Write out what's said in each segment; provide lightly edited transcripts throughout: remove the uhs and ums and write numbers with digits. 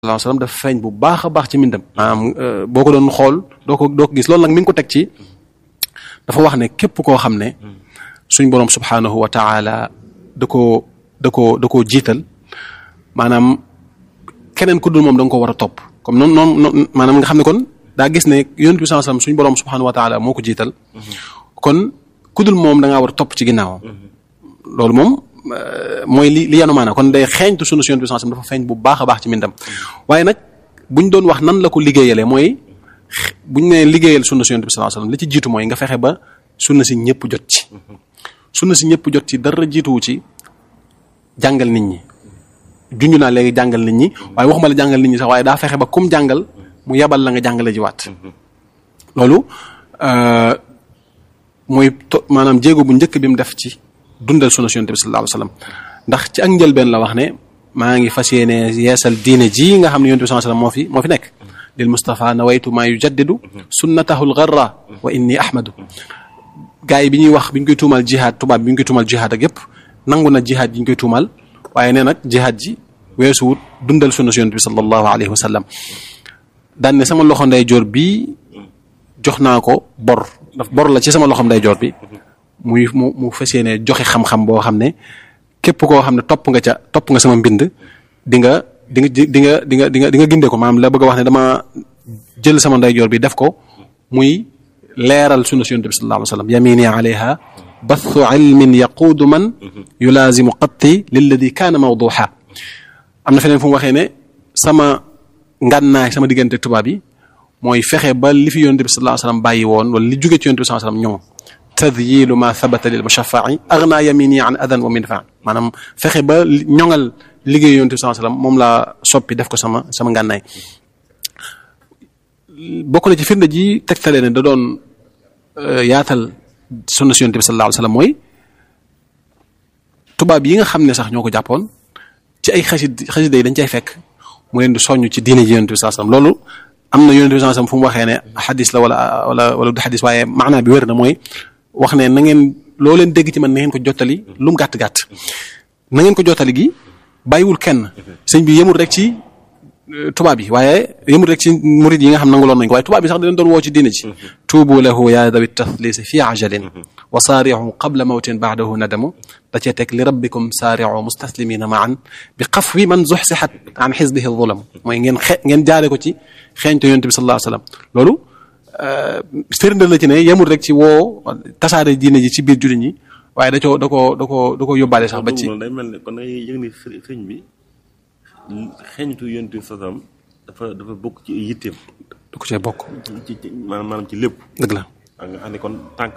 sallallahu alayhi wasallam dafa feeñ bu baax a baax ci mbindam maanaam boo ko doon xool doo ko gis loolu nag mi ngi ko teg ci dafa wax ne képp koo xam ne suñ boroom subhaanahu wa taala da koo jiital maanaam keneen ku dul moom da nga ko war a topp comme noonu maanaam nga xam ne kon daa gis ne yonent bi sallallahu alayhi wasallam suñ boroom subhaanahu wa taala moo ko jiital kon ku dul moom da ngaa war a topp ci ginnaawam loolu moom mooy li yanu maanaam kon day xeeñtu sunna si yonent bi sallallahu alayhi wasallam dafa feeñ bu baax a baax ci mbindam waaye nag buñ doon wax nan la ko liggéeyalee mooy buñ ne liggéeyal sunna si yonent bi sallallahu alayhi wasallam li ci jiitu mooy nga fexe ba sunna si ñëpp jot ci sunna si ñëpp jot ci dara jiituwu ci jàngal nit ñi junj naa léegi jàngal nit ñi waaye waxuma la jàngal nit ñi sax waaye daa fexe ba kum jàngal mu yabal la nga jàngale ji waat loolu mooy maanaam jéego bu njëkk bi mu def ci dundal sunna si yonent bi sallallahu alayhi wasallam ndax ci ak njëlbeen la wax ne maa ngi fas yéene yeesal diine ji nga xam ne yonent bi sallallahu alayhi wasallam moo fi nekk lil Mustafa nawaytu maa yujaddidu sunnatahu al-gharra wa inni ahmadu gars yi bi ñuy wax bi ñu koy tuumal jihaad tubaab bi ñu koy tuumal jihaad ak yépp nangu na jihaad ji ñu koy tuumal waaye nee nag jihaad ji weesuwut dundal sunna si yonent bi sallallahu alayhi wasallam daan ne sama loxo ndeyjoor bi jox naa ko bor la ci sama loxo ndeyjoor bi mu fas yéene joxe xam-xam boo xam ne képp koo xam ne topp nga sama mbind di nga gindee ko maanaam la bëgg a wax ne dama jël sama ndeyjoor bi def ko muy leeral sunna si yonent bi sallallahu alayhi wasallam yamini alayha bathu ilmin yaquudu man yulaazimu qatti lilladi kaana mawduha am na feneen fu mu waxee ne sama ngànnaay sama diggante tubaab yi mooy fexe ba li fi yonent bi sallallahu alayhi wasallam bàyyi woon wala li jóge ci yonent bi sallallahu alayhi wasallam ñoom tadyilu ma thabata lil mushaffa'i aghna yamini an adan wa minfa maanaam fexe ba ñoŋal liggéey yonent bi sallallahu alayhi wasallam moom laa soppi def ko sama ngànnaay bokk na ci firnde ji tegtale ne da doon yaatal sunna si yonent bi sallallahu alayhi wasallam mooy tubaab yi nga xam ne sax ñoo ko jàppoon ci ay xasida yi dañ cay fekk mu leen di soññ ci diine ji yonent bi sallallahu alayhi wasallam loolu am na yonent bi sallallahu alayhi wasallam fu mu waxee ne xadis la wala du xadis waaye maanaa bi wér na mooy wax ne na ngeen loo leen dégg ci man na ngeen ko jottali lu mu gàtt-gàtt na ngeen ko jottali gi bàyyiwul kenn sëñ bi yemul rek ci tubaab yi waaye yemul rek ci murid yi nga xam nanguloon nañ ko waaye tubaab yi sax da leen doon woo ci diine ji tuubu lahu ya dawi tathlisi fi ajalin wa saari'u qabla mawtin ba'dahu nadamu da cee teg li rabbikum saari'u mustaslimina ma'an bi xafwi man zuhsihat an xisbihi zulam mooy ngeen jaare ko ci xeeñte yonent bi sallallahu alayhi wasallam loolu firnde la ci ne yemul rek ci woo tasaare diine ji ci biir jullit ñi waaye da ko yóbbaale sax ba ci day mel ne kon ngay yëg ni sëñ bi xeeñtu yonent bi sallam dafa bokk ci yitteem du ko cee bokk ci maanaam ci lépp dëgg la nga xam ne kon tànk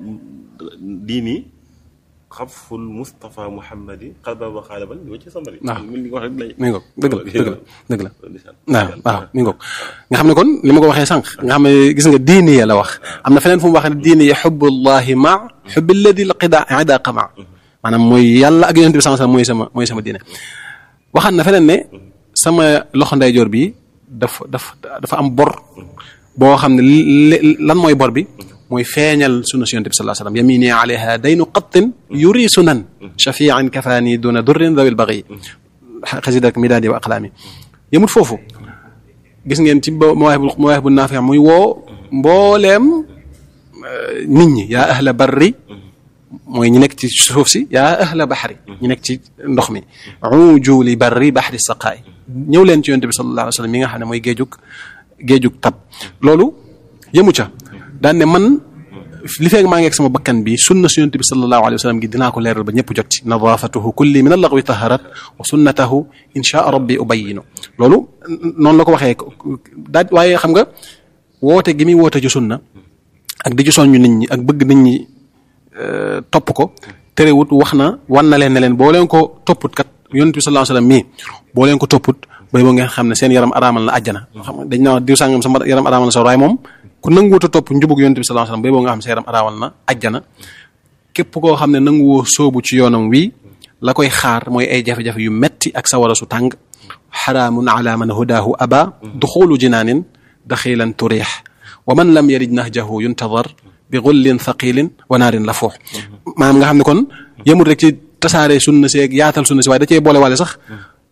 diini xaful Mustafa Muhammadi xalba wa xaalaban li ci sambari li wax rek lay mi ngoog dëgg la waaw mi ngoog nga xam ne kon li ma ko waxee sànq nga xam ne gis nga diini ya la wax am na feneen fu mu waxee ne diini ya xubbullahi ma xubbi alladi idaqa ma maanaam mooy yàlla ak yonent bi sallallahu alayhi wasallam mooy sama diine waxaat na feneen ne sama loxo ndeyjoor bi dafa am bor boo xam ne lan mooy bor bi mooy feeñal sunna si yonent bi sallallahu alayhi wasallam yamini alayha daynu qattin yuri sunan shafi'an kafani duna durrin dawil baghi xasidak midaadi wa aqlaami yemut foofu gis ngeen ci mawaahibu naafi' muy woo mbooleem nit ñi yaa ahla barri mooy ñi nekk ci suuf si yaa ahla bahri ñi nekk ci ndox mi uju li barri bahri saqaay ñëw leen ci yonent bi sallallahu alayhi wasallam mi nga xam ne mooy géejug tab loolu yemu ca daan ne man li feeg maa ngi ak sama bakkan bi sunna su yonent bi sallallahu alayhi wasallam gi dinaa ko leeral ba ñëpp jot ci nadafatuhu kulli min al-laghwi taharat wa sunnatahu insha rabbi ubayyinu loolu noonu la ko waxee daal waaye xam nga woote gi muy woote ci sunna ak di ci soññu nit ñi ak bëgg nit ñi topp ko terewut wax na wan na leen ne leen boo leen ko topput kat yonent bi sallallahu alayhi wasallam mii boo leen ko topput bay boo ngeen xam ne seen yaram araamal na àjjana xam nga dañ na diw sàngam sama yaram araamal na sa waaye moom ku nanguwut a topp njubug yonent bi sallallahu alayhi wasallam bay boo nga xam ne sa yaram araamal na àjjana képp koo xam ne nanguwoo soobu ci yoonam wi la koy xaar mooy ay jafe-jafe yu metti ak sawara su tàng xaraamun ala man hudaahu aba duxulu jinaanin daxilan turix wa man lam yarid nahjahu yuntadar bi gullin thaqilin wa naarin la foox maanaam nga xam ne kon yemul rek ci tasaare sunna si ak yaatal sunna si waaye da cee boole waale sax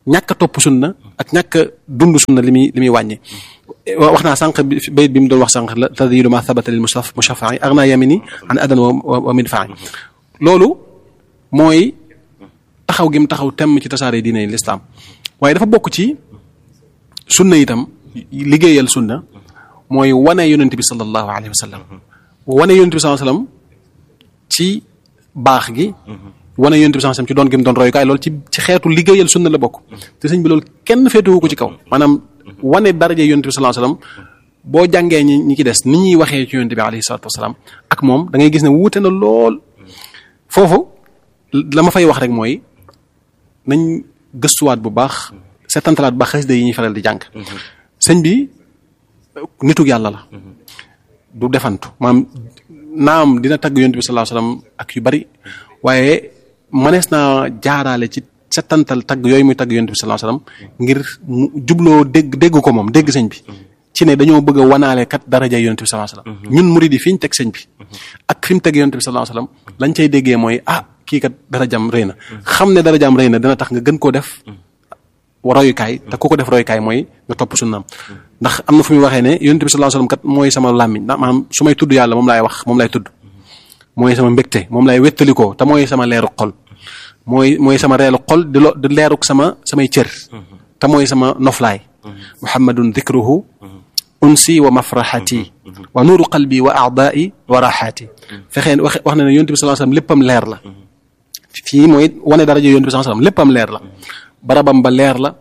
ñàkk a topp sunna ak ñàkk a dund sunna li muy wàññi. wax naa sànq bayit bi mu doon wax sànq la tadilu ma thabata lil mushaffa'i aghna yamini an adan wa midfa'i. loolu mooy taxaw gi mu taxaw temm ci tasaare diine l'islam waaye dafa bokk ci sunna itam liggéeyal sunna mooy wane yonent bi sallallahu alayhi wa sallam wane yonent bi sallallahu alayhi wa sallam ci baax gi wane yonent bi sallallahu alayhi wa sallam ci doon gi mu doon royukaay loolu ci xeetu liggéeyal sunna la bokk te sëñ bi loolu kenn féetewu ko ci kaw maanaam wane daraje yonent bi sallallahu alayhi wa sallam boo jàngee ñi ci des ni ñuy waxee ci yonent bi alayhi salaatu wasalaam ak moom da ngay gis ne wuute na lool foofu la ma fay wax rek mooy nañ gëstuwaat bu baax seetantalaat bu baax xasida yi ñuy faral di jàng sëñ bi nitug yàlla la du defantu maanaam naam dina tagg yonent bi sallallahu alayhi wasallam ak yu bari waaye mënees naa jaaraale ci seetantal tagg yooyu muy tagg yonent bi sallallahu alayhi wasallam ngir mu jubloo dégg ko moom dégg sëñ bi ci ne dañoo bëgg a wanaale kat daraja yonent bi sallallahu alayhi wasallam ñun murid yi fi ñu teg sëñ bi ak fi mu teg yonent bi sallallahu alayhi wasallam lañ cay déggee mooy kii kat darajaam rëy na xam ne darajaam rëy na dina tax nga gën koo def royukaay te ku ko def royukaay mooy nga topp sunnaam ndax am na fu muy waxee ne yonent bi sallallahu alayhi wasallam kat mooy sama làmmiñ ndax maanaam su may tudd yàlla moom laay wax moom laay tudd mooy sama mbégte moom laay wettalikoo te mooy sama leeru xol mooy sama reelu xol di leeruk samay cër te mooy sama noflaay muhammadun dhikruhu unsi wa mafraxati wa nuuru qalbi wa a'daai wa raxaati fexeen wax na ne yonent bi sallallahu alayhi wasallam léppam leer la fii mooy wane daraja yonent bi sallallahu alayhi wasallam léppam leer la barabam ba leer la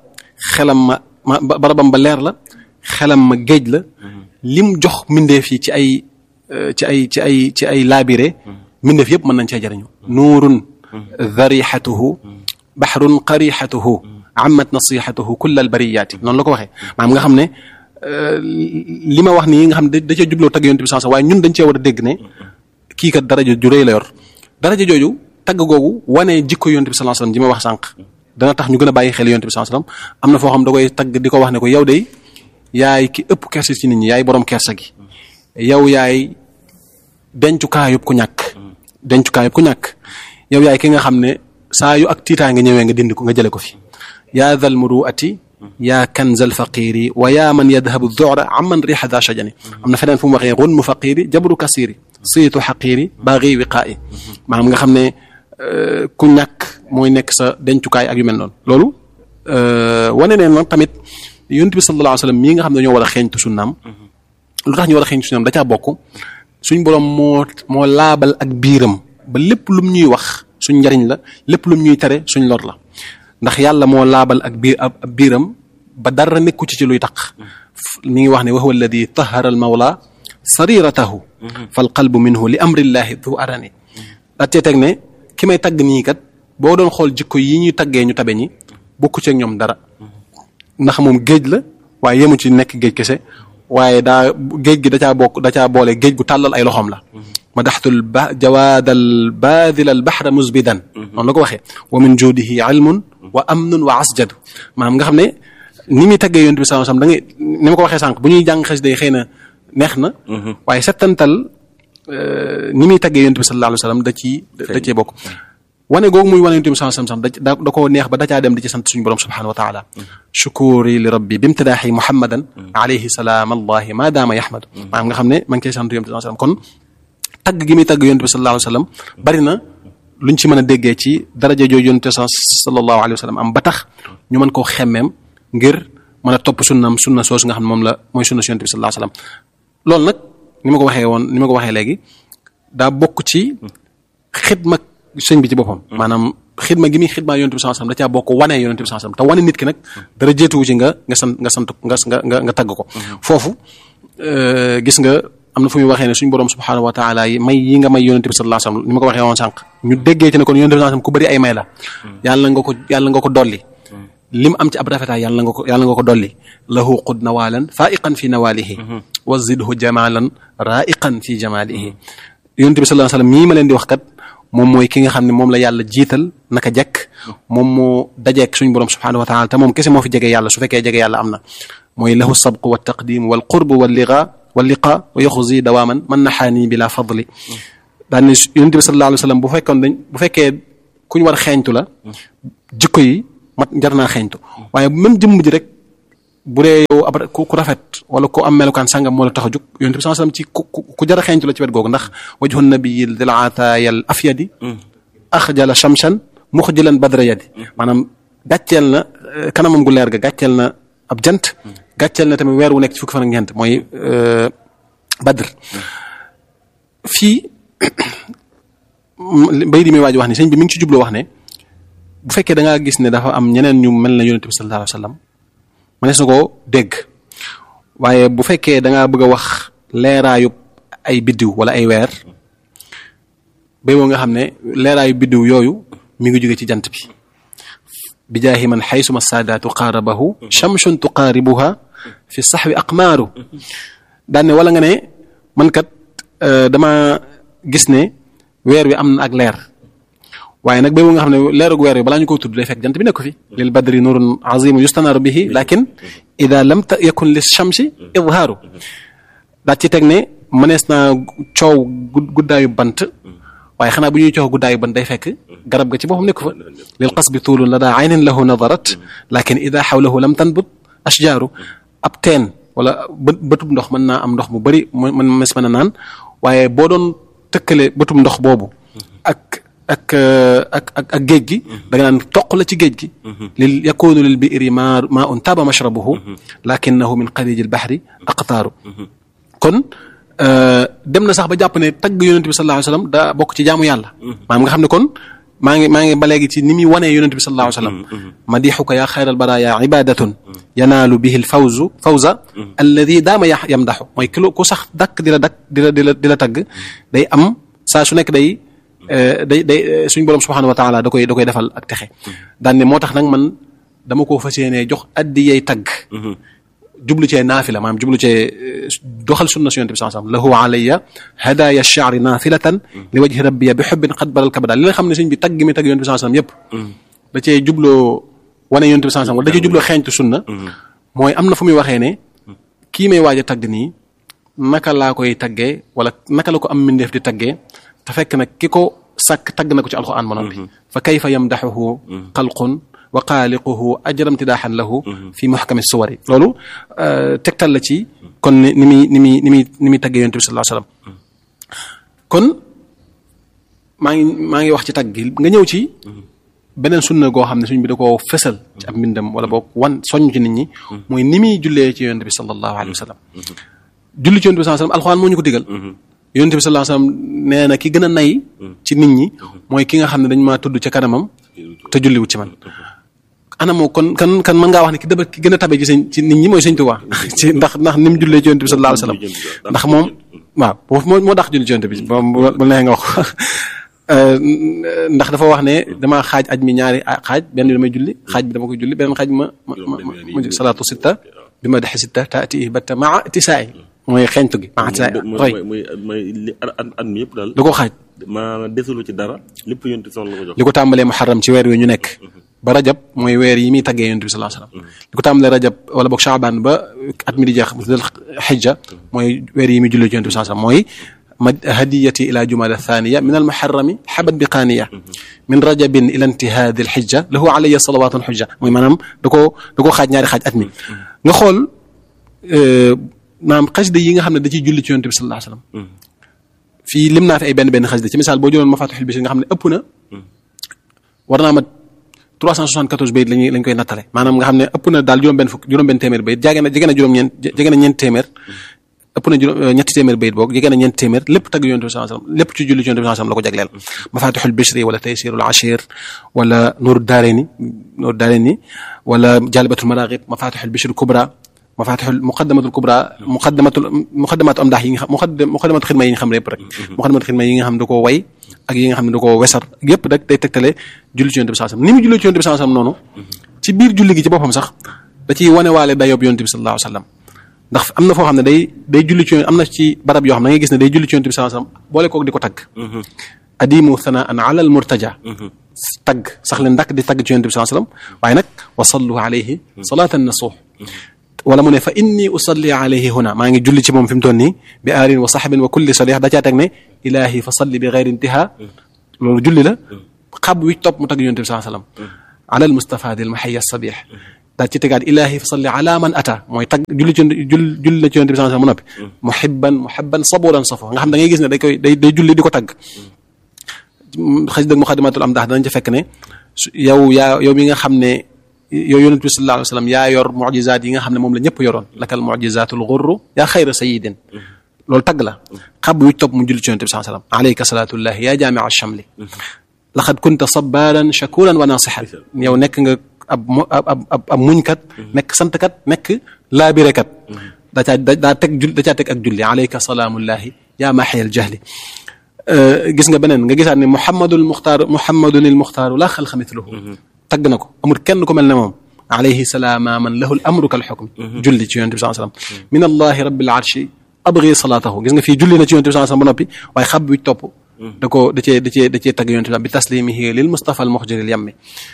barabam ba leer la xelam ma géej la lim jox mbindeef yi ci ay laabire mbindeef yëpp mën nañ cee jëriñu nuurun dharihatuhu bahrun qarihatuhu ammat nasihatuhu kull al bariyaati noonu la ko waxee maanaam nga xam ne li ma wax nii nga xam ne da cee jubloo tagg yonent bi sallallahu alayhi wasallam waaye ñun dañ cee war a dégg ne kii kat daraja ju rëy la yor daraja jooju tagg googu wane jikko yonent bi sallallahu alayhi wasallam ji ma wax sànq dana tax ñu gën a bàyyi xel yonent bi sallallahu alayhi wasallam am na foo xam da koy tagg di ko wax ne ko yow de yaay ki ëpp kersa ci nit ñi yaay borom kersa gi yow yaay dencukaayub ku ñàkk yow yaay ki nga xam ne saa yu ak tiitaa nga ñëwee nga dindi ko nga jële ko fi yaa dhal muru'ati yaa kanzal faqiri wa yaa man yadhabu dhu'ra amman riha dha shajani am na feneen fu mu waxee gunmu faqiri jabru kasiri siitu xaqiri baghi wiqaa'i maanaam nga xam ne ku ñàkk mooy nekk sa dencukaay ak yu mel noonu loolu wane ne nag tamit yonent bi sallallahu alayhi wasallam mii nga xam ne dañoo war a xeeñtu sunnaam lu tax ñu war a xeeñtu sunnaam da caa bokk suñ borom moo laabal ak biiram ba lépp lum ñuy wax suñ njariñ la lépp lum ñuy tere suñ lor la ndax yàlla moo laabal ak biiram ba dara nekku ci luy taq mi ngi wax ne wa huwa alladi tahara al mawla sariratahu fal qalbu minhu li amrillahi du arani daa cee teg ne ki may tagg nii kat boo doon xool jikko yi ñuy taggee ñu tabe ñi bokku ci ak ñoom dara ndax moom géej la waaye yemu ci nekk géej kese waaye géej gi da caa boole géej gu tàllal ay loxoom la madaxtul jawaadal baadilal baxra musbidan noonu la ko waxee wa min juudihi ilmun wa amnun wa asjadu maanaam nga xam ne ni muy taggee yonent bi sallallahu alayhi wasallam da ngay ni ma ko waxee sànq bu ñuy jàng xas day xëy na neex na waaye settantal ni muy taggee yonent bi sallallahu alayhi wasallam da cee bokk wane googu muy wane yonent bi sallallahu alayhi wasallam da koo neex ba da caa dem di ci sant suñu borom subhanahu wa taala shukuri li rabbi bimtidaahi muhammadan alayhi salaam allahi ma daama yahmadu maanaam nga xam ne ma ngi koy sant yonent bi sallallahu alayhi wasallam kon tagg gi muy tagg yonent bi sallallahu alayhi wasallam bari na luñ ci mën a déggee ci daraja jooju yonent sallallahu alayhi wasallam am ba tax ñu mën koo xemmeem ngir mën a topp sunna soosu nga xam ne moom la mooy sunna si yonent bi sallallahu alayhi wasallam loolu nag ni ma ko waxee léegi daa bokk ci xidma sëñ bi ci boppam maanaam xidma gi muy xidma yonent bi sallallahu alayhi wasallam da caa bokk wane yonent bi sallallahu alayhi wasallam te wane nit ki nag dara jeetuwu ci nga tagg ko foofu gis nga am na fu muy waxee ne suñu borom subhanahu wa taala yi may yi nga may yonent bi sallallahu alayhi wasallam ni ma ko waxee woon sànq ñu déggee ci ne kon yonent bi sallallahu alayhi wasallam ku bëri ay may la yàlla nga ko dolli lim am ci ab rafetaay yàlla nga ko dolli lahu qud nawalan faiqan fi nawalihi wa zidhu jamalan raiqan fi jamalihi yonent bi sallallahu alayhi wasallam mii ma leen di wax kat moom mooy ki nga xam ne moom la yàlla jiital naka jekk moom moo dajeek suñu borom subhanahu wa taala te moom kese moo fi jege yàlla su fekkee jege yàlla am na mooy lahu sabqu wa taqdim wal qurb wal liqa wa yaxuzi dawaaman man naxaani bila fadli daan ne yonent bi sallallahu alayhi wasallam bu fekkee kuñ war a xeeñtu la jikko yi mat jar naa xeeñtu waaye même jëmm ji rek bu dee yow ab ku rafet wala ku am melukaan sàngam moo la tax a jóg yonent bi sallallahu alayhi wasallam ci ku jar a xeeñtu la ci wet googu ndax wajhu nabiyil dil ataayal afyadi axjala shamshan muxjilan badra yadi maanaam gàcceel na kanamam gu leer ga gàcceel na ab jant gàcceel na tamit weer wu nekk ci fukki fan ak ñeent mooy badr fii bay di muy waaj wax ni sëñ bi mi ngi ci jubloo wax ne bu fekkee da ngaa gis ne dafa am ñeneen ñu mel na yonent bi sallallahu alayhi wasallam mënees na koo dégg waaye bu fekkee da ngaa bëgg a wax leeraayub ay biddiw wala ay weer bay boo nga xam ne leeraayu biddiw yooyu mi ngi jóge ci jant bi bi jaahi man xaysuma saadaatu qaarabahu shamsun tuqaaribuha fi saxwi aqmaaru daan ne wala nga ne man kat dama gis ne weer wi am na ak leer waaye nag boobu nga xam ne leerug weer wi balaa ñu ko tudd day fekk jant bi nekk fi lil badri nurun azimun yustanaaru bihi lakin ida lam yakun lis shamsi idhaaru daa ci teg ne mënees naa coow guddaayu bant waaye xanaa bu ñuy coow guddaayu bant day fekk garab ga ci boppam nekk fa lil qasbi tuulun la daa aynin lahu nadarat lakin ida xawlahu lam tanbut ashjaaru ab teen wala bëtub ndox mën naa am ndox mu bëri mën a naan waaye boo doon tëkkale bëtub ndox boobu ak géej gi da nga naan toq la ci géej gi lil yakunu lil bi'ri ma un taaba mashrabuhu lakinnahu min qalij al bahri aqtaaru kon dem na sax ba jàpp ne tagg yonent bi sallallahu alayhi wasallam daa bokk ci jaamu yàlla maanaam nga xam ne kon maa ngi ba léegi ci ni muy wanee yonent bi sallallahu alayhi wasallam madixuka yaa xayral baraya ibadatun yanaalu bihi al fawza alladi daama yamdaxu mooy ku sax dakk di la tagg day am saa su nekk day suñ boroom subhanahu wa taala da koy defal ak texe daan ne moo tax nag man dama koo fas yéenee jox addiyey tagg jublu cee naafila maanaam jublu cee doxal sunna si yonent bi sallallahu alayhi wasallam lahu alayya hadaya ash-sha'ri naafilatan li wajhi rabbiya bi hubbin qad baral kabada li nga xam ne sëñ bi tagg mi tagg yonent bi sallallahu alayhi wasallam yëpp da cee jubloo wane yonent bi sallallahu alayhi wasallam wala da cee jubloo xeeñtu sunna mooy am na fu muy waxee ne kii may waaj a tagg nii naka laa koy taggee wala naka la ko am mbindeef di taggee te fekk nag ki ko sàkk tagg na ko ci alxuraan ba noppi fa kayfa yamdaxuhu xalqun wa xaaliquhu ajram tidaaxan lahu fi muhkami suwari loolu tegtal la ci kon ni muy taggee yonent bi sallallahu alayhi wasallam kon maa ngi wax ci tagg gi nga ñëw ci beneen sunna goo xam ne suñ bi da koo fesal ci ab mbindam wala boog soññ ci nit ñi mooy ni muy jullee ci yonent bi sallallahu alayhi wasallam julli ci yonent bi sallallahu alayhi wasallam alxuraan moo ñu ko digal yonent bi sallallahu alayhi wasallam nee na ki gën a nay ci nit ñi mooy ki nga xam ne dañ maa tudd ca kanamam te julliwut ci man anamoo kan mën ngaa wax ne ki gën a tabe ci nit ñi mooy Sëñ Tuubaa ci ndax ni mu jullee ci yonent bi sallallahu alayhi wasallam ndax moom waaw moo dàq julli ci yonent bi bu neexee nga wax ndax dafa wax ne dama xaaj aj mi ñaari xaaj benn bi damay julli xaaj bi dama koy julli beneen xaaj ma salaatu sitta bi ma dexe sitta taati batta maa tisaay mooy xeeñtu gi maa tisaay mooy li at mi yëpp daal da koo xaaj maanaam desalu ci dara lépp yonent bi la ko jox li ko tàmbalee muharram ci weer wi ñu nekk ba rajab mooy weer yi muy taggee yonent bi sallallahu alayhi wasallam li ko tàmbalee rajab wala boog shaaban ba at mi di jeex dal xijja mooy weer yi muy julli ci yonent bi sallallahu alayhi wasallam mooy hadiyati ila jumada thaniya min al muharrami habat bi qaniya min rajabin ila intihadi al hijja lahu alayya salawatun hujja mooy maanaam da koo xaaj ñaari xaaj at mi nga xool maanaam xasida yi nga xam ne da ciy julli ci yonent bi sallallahu alayhi wasallam fii lim naa fi ay benn xasida ci misaal boo jëloon Mafatihul Bichri nga xam ne ëpp na war naa mat 374 bayit lañ koy nattale maanaam nga xam ne ëpp na daal juróom-benn téeméer bayit jege na ñeent téeméer ëpp na ñetti téeméer bayit boog jege na ñeent téeméer lépp tagg yonent bi sallallahu alayhi wasallam lépp ci julli ci yonent bi sallallahu alayhi wasallam la ko jagleel Mafatihul Bichri wala Taysirul Ashir wala Nuurud Daarayni wala Jaalibatul Maraaghib Mafatihul Bichri Kubra mafatihul muqaddamatul kubra muqaddamatu am ndax yi nga xam muqaddamatu xidma yi nga xam ne yëpp rek muqaddamatu xidma yi nga xam ne da koo way ak yi nga xam ne da koo wesar yëpp rek day tegtale julli ci yonent bi sallallahu alayhi wasallam ni mu julli ci yonent bi sallallahu alayhi wasallam noonu ci biir julli gi ci boppam sax da ciy wanewaale dayob yonent bi sallallahu alayhi wasallam ndax am na foo xam ne day julli ci am na ci barab yoo xam ne da ngay gis ne day julli ci yonent bi sallallahu alayhi wasallam boole koog di ko tagg adimu thanaan ala al murtaja tagg sax leen ndàkk di tagg ci yonent bi sallallahu alayhi wasallam waaye nag wa sallu alayhi salatan nasuh wala mu ne fa inni usalli alayhi huna maa ngi julli ci moom fi mu toll nii bi aalin wa sahbin wa kulli salih da caa teg ne ilahi fa salli bi ghayri intiha loolu julli la xab wi topp mu tagg yonent bi sallallahu alayhi wasallam ala al mustafa dil mahayya sabih daal ci tegaat ilahi fa salli ala man ata mooy tagg julli ci julli na ci yonent bi sallallahu alayhi wasallam mu noppi muhibban saburan safo nga xam da ngay gis ne day julli di ko tagg xëy dëgg muqaddimatul am daax danañ ci fekk ne yow mi nga xam ne yow yonent bi sallallahu alayhi wasallam yaa yor mu'jizaat yi nga xam ne moom la ñëpp yoroon lakal mu'jizatul ghurru yaa xayra sayyidin loolu tagg la xab yu topp mu julli ci yonent bi sallallahu alayhi wasallam alayka salatullahi yaa jaami'a shamli laqad kunta sabbaran shakuran wa nasihan yow nekk nga ab muñkat nekk santkat nekk laabirekat daa caa teg ak julli alayka salaamullahi yaa mahiyal jahli gis nga beneen nga gisaat ne muhammadun il muxtaaru laa xalqa mithluhu tagg na ko amul kenn ku mel ne moom alayhi salaama man lahu al amru kal hukmi julli ci yonent bi sallallahu alayhi wasallam min allahi rabbil arshi abghi salatahu gis nga fii julli na ci yonent bi sallallahu alayhi wasallam ba noppi waaye xab wi topp da cee tagg yonent bi taslimihi lil mustafa al muxjiril yammi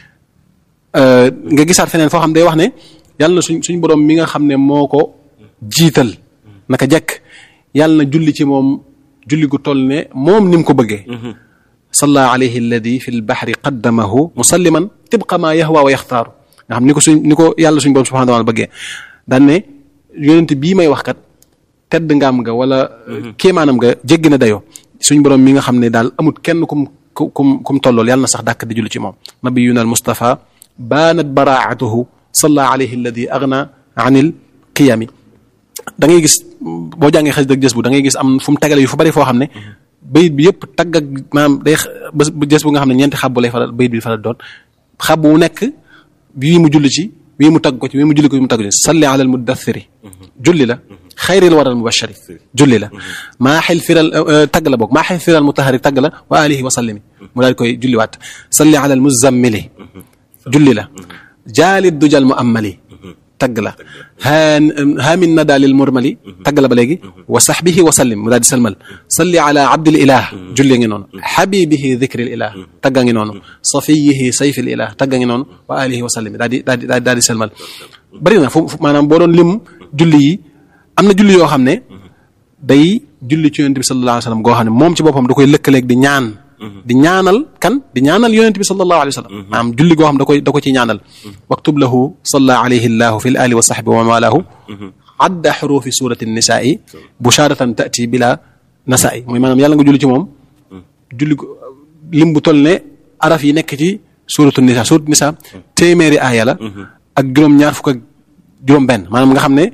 nga gisaat feneen foo xam day wax ne yàlla na suñ borom mi nga xam ne moo ko jiital naka jekk yàlla na julli ci moom julli gu toll ne moom ni mu ko bëggee salla alayhi alladi fi lbahri qaddamahu musalliman tibqa ma yahwa wa yaxtaaru nga xam ni ko yàlla suñ borom subhanahu wa taala bëggee daan ne yonent bii may wax kat tedd ngaam nga wala kéemaanam nga jéggi na dayoo suñ borom mi nga xam ne daal amut kenn kum tollool yàlla na sax dàkk di julli ci moom nabiyuna al mustafa baanat baraatuhu salla alayhi alladi agna anil qiyami da ngay gis boo jàngee xas dëgg jës bu da ngay gis am fu mu tegale yu fu bari foo xam ne bayit bi yëpp tagg ak maanaam day jës bu nga xam ne ñeenti xabbu lay faral bayit bi faral doon xabbu wu nekk bii mu julli ci bii mu tagg ko ci bii mu julli ko bii mu tagg ko ci salli ala al muddathiri julli la xayril waral mubashari julli la maa xel firal tagg la boog maa xel firal mutahari tagg la wa alihi wa sallimi mu daal koy julliwaat salli ala al muzammili julli la jaalid dujal mu ammali tagg la haamin nada lil murmali tagg la ba léegi wa sahbihi wa sallim mu daal di salmal salli ala abdil ilah julli ngi noonu habibihi dhikril ilah tagga ngi noonu safiyihi sayfil ilah tagga ngi noonu wa alihi wa sallim daal di salmal bari na fu maanaam boo doon lim julli yi am na julli yoo xam ne day julli ci yonent bi sallallahu alayhi wa sallam goo xam ne moom ci boppam da koy lëkkaleeg di ñaan di ñaanal kan di ñaanal yonent bi sallallahu alayhi wa sallam maanaam julli goo xam da ko ci ñaanal waktub lahu salla alayhi llahu fi l ali wa sahbi wa malahu adda xurufi surati nisaa'i busharatan tati bila nasaa'i mooy maanaam yàlla nga julli ci moom julli lim bu toll ne araf yi nekk ci suratu nisa téeméeri aaya la ak juróom-ñaar fukk ak juróom-benn maanaam nga xam ne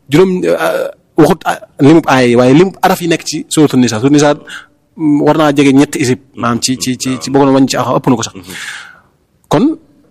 waxut limub aaya yi waaye limub araf yi nekk ci suratu nisa war naa jege ñetti isib maanaam ci boo ko wàññi ci ëpp na ko sax kon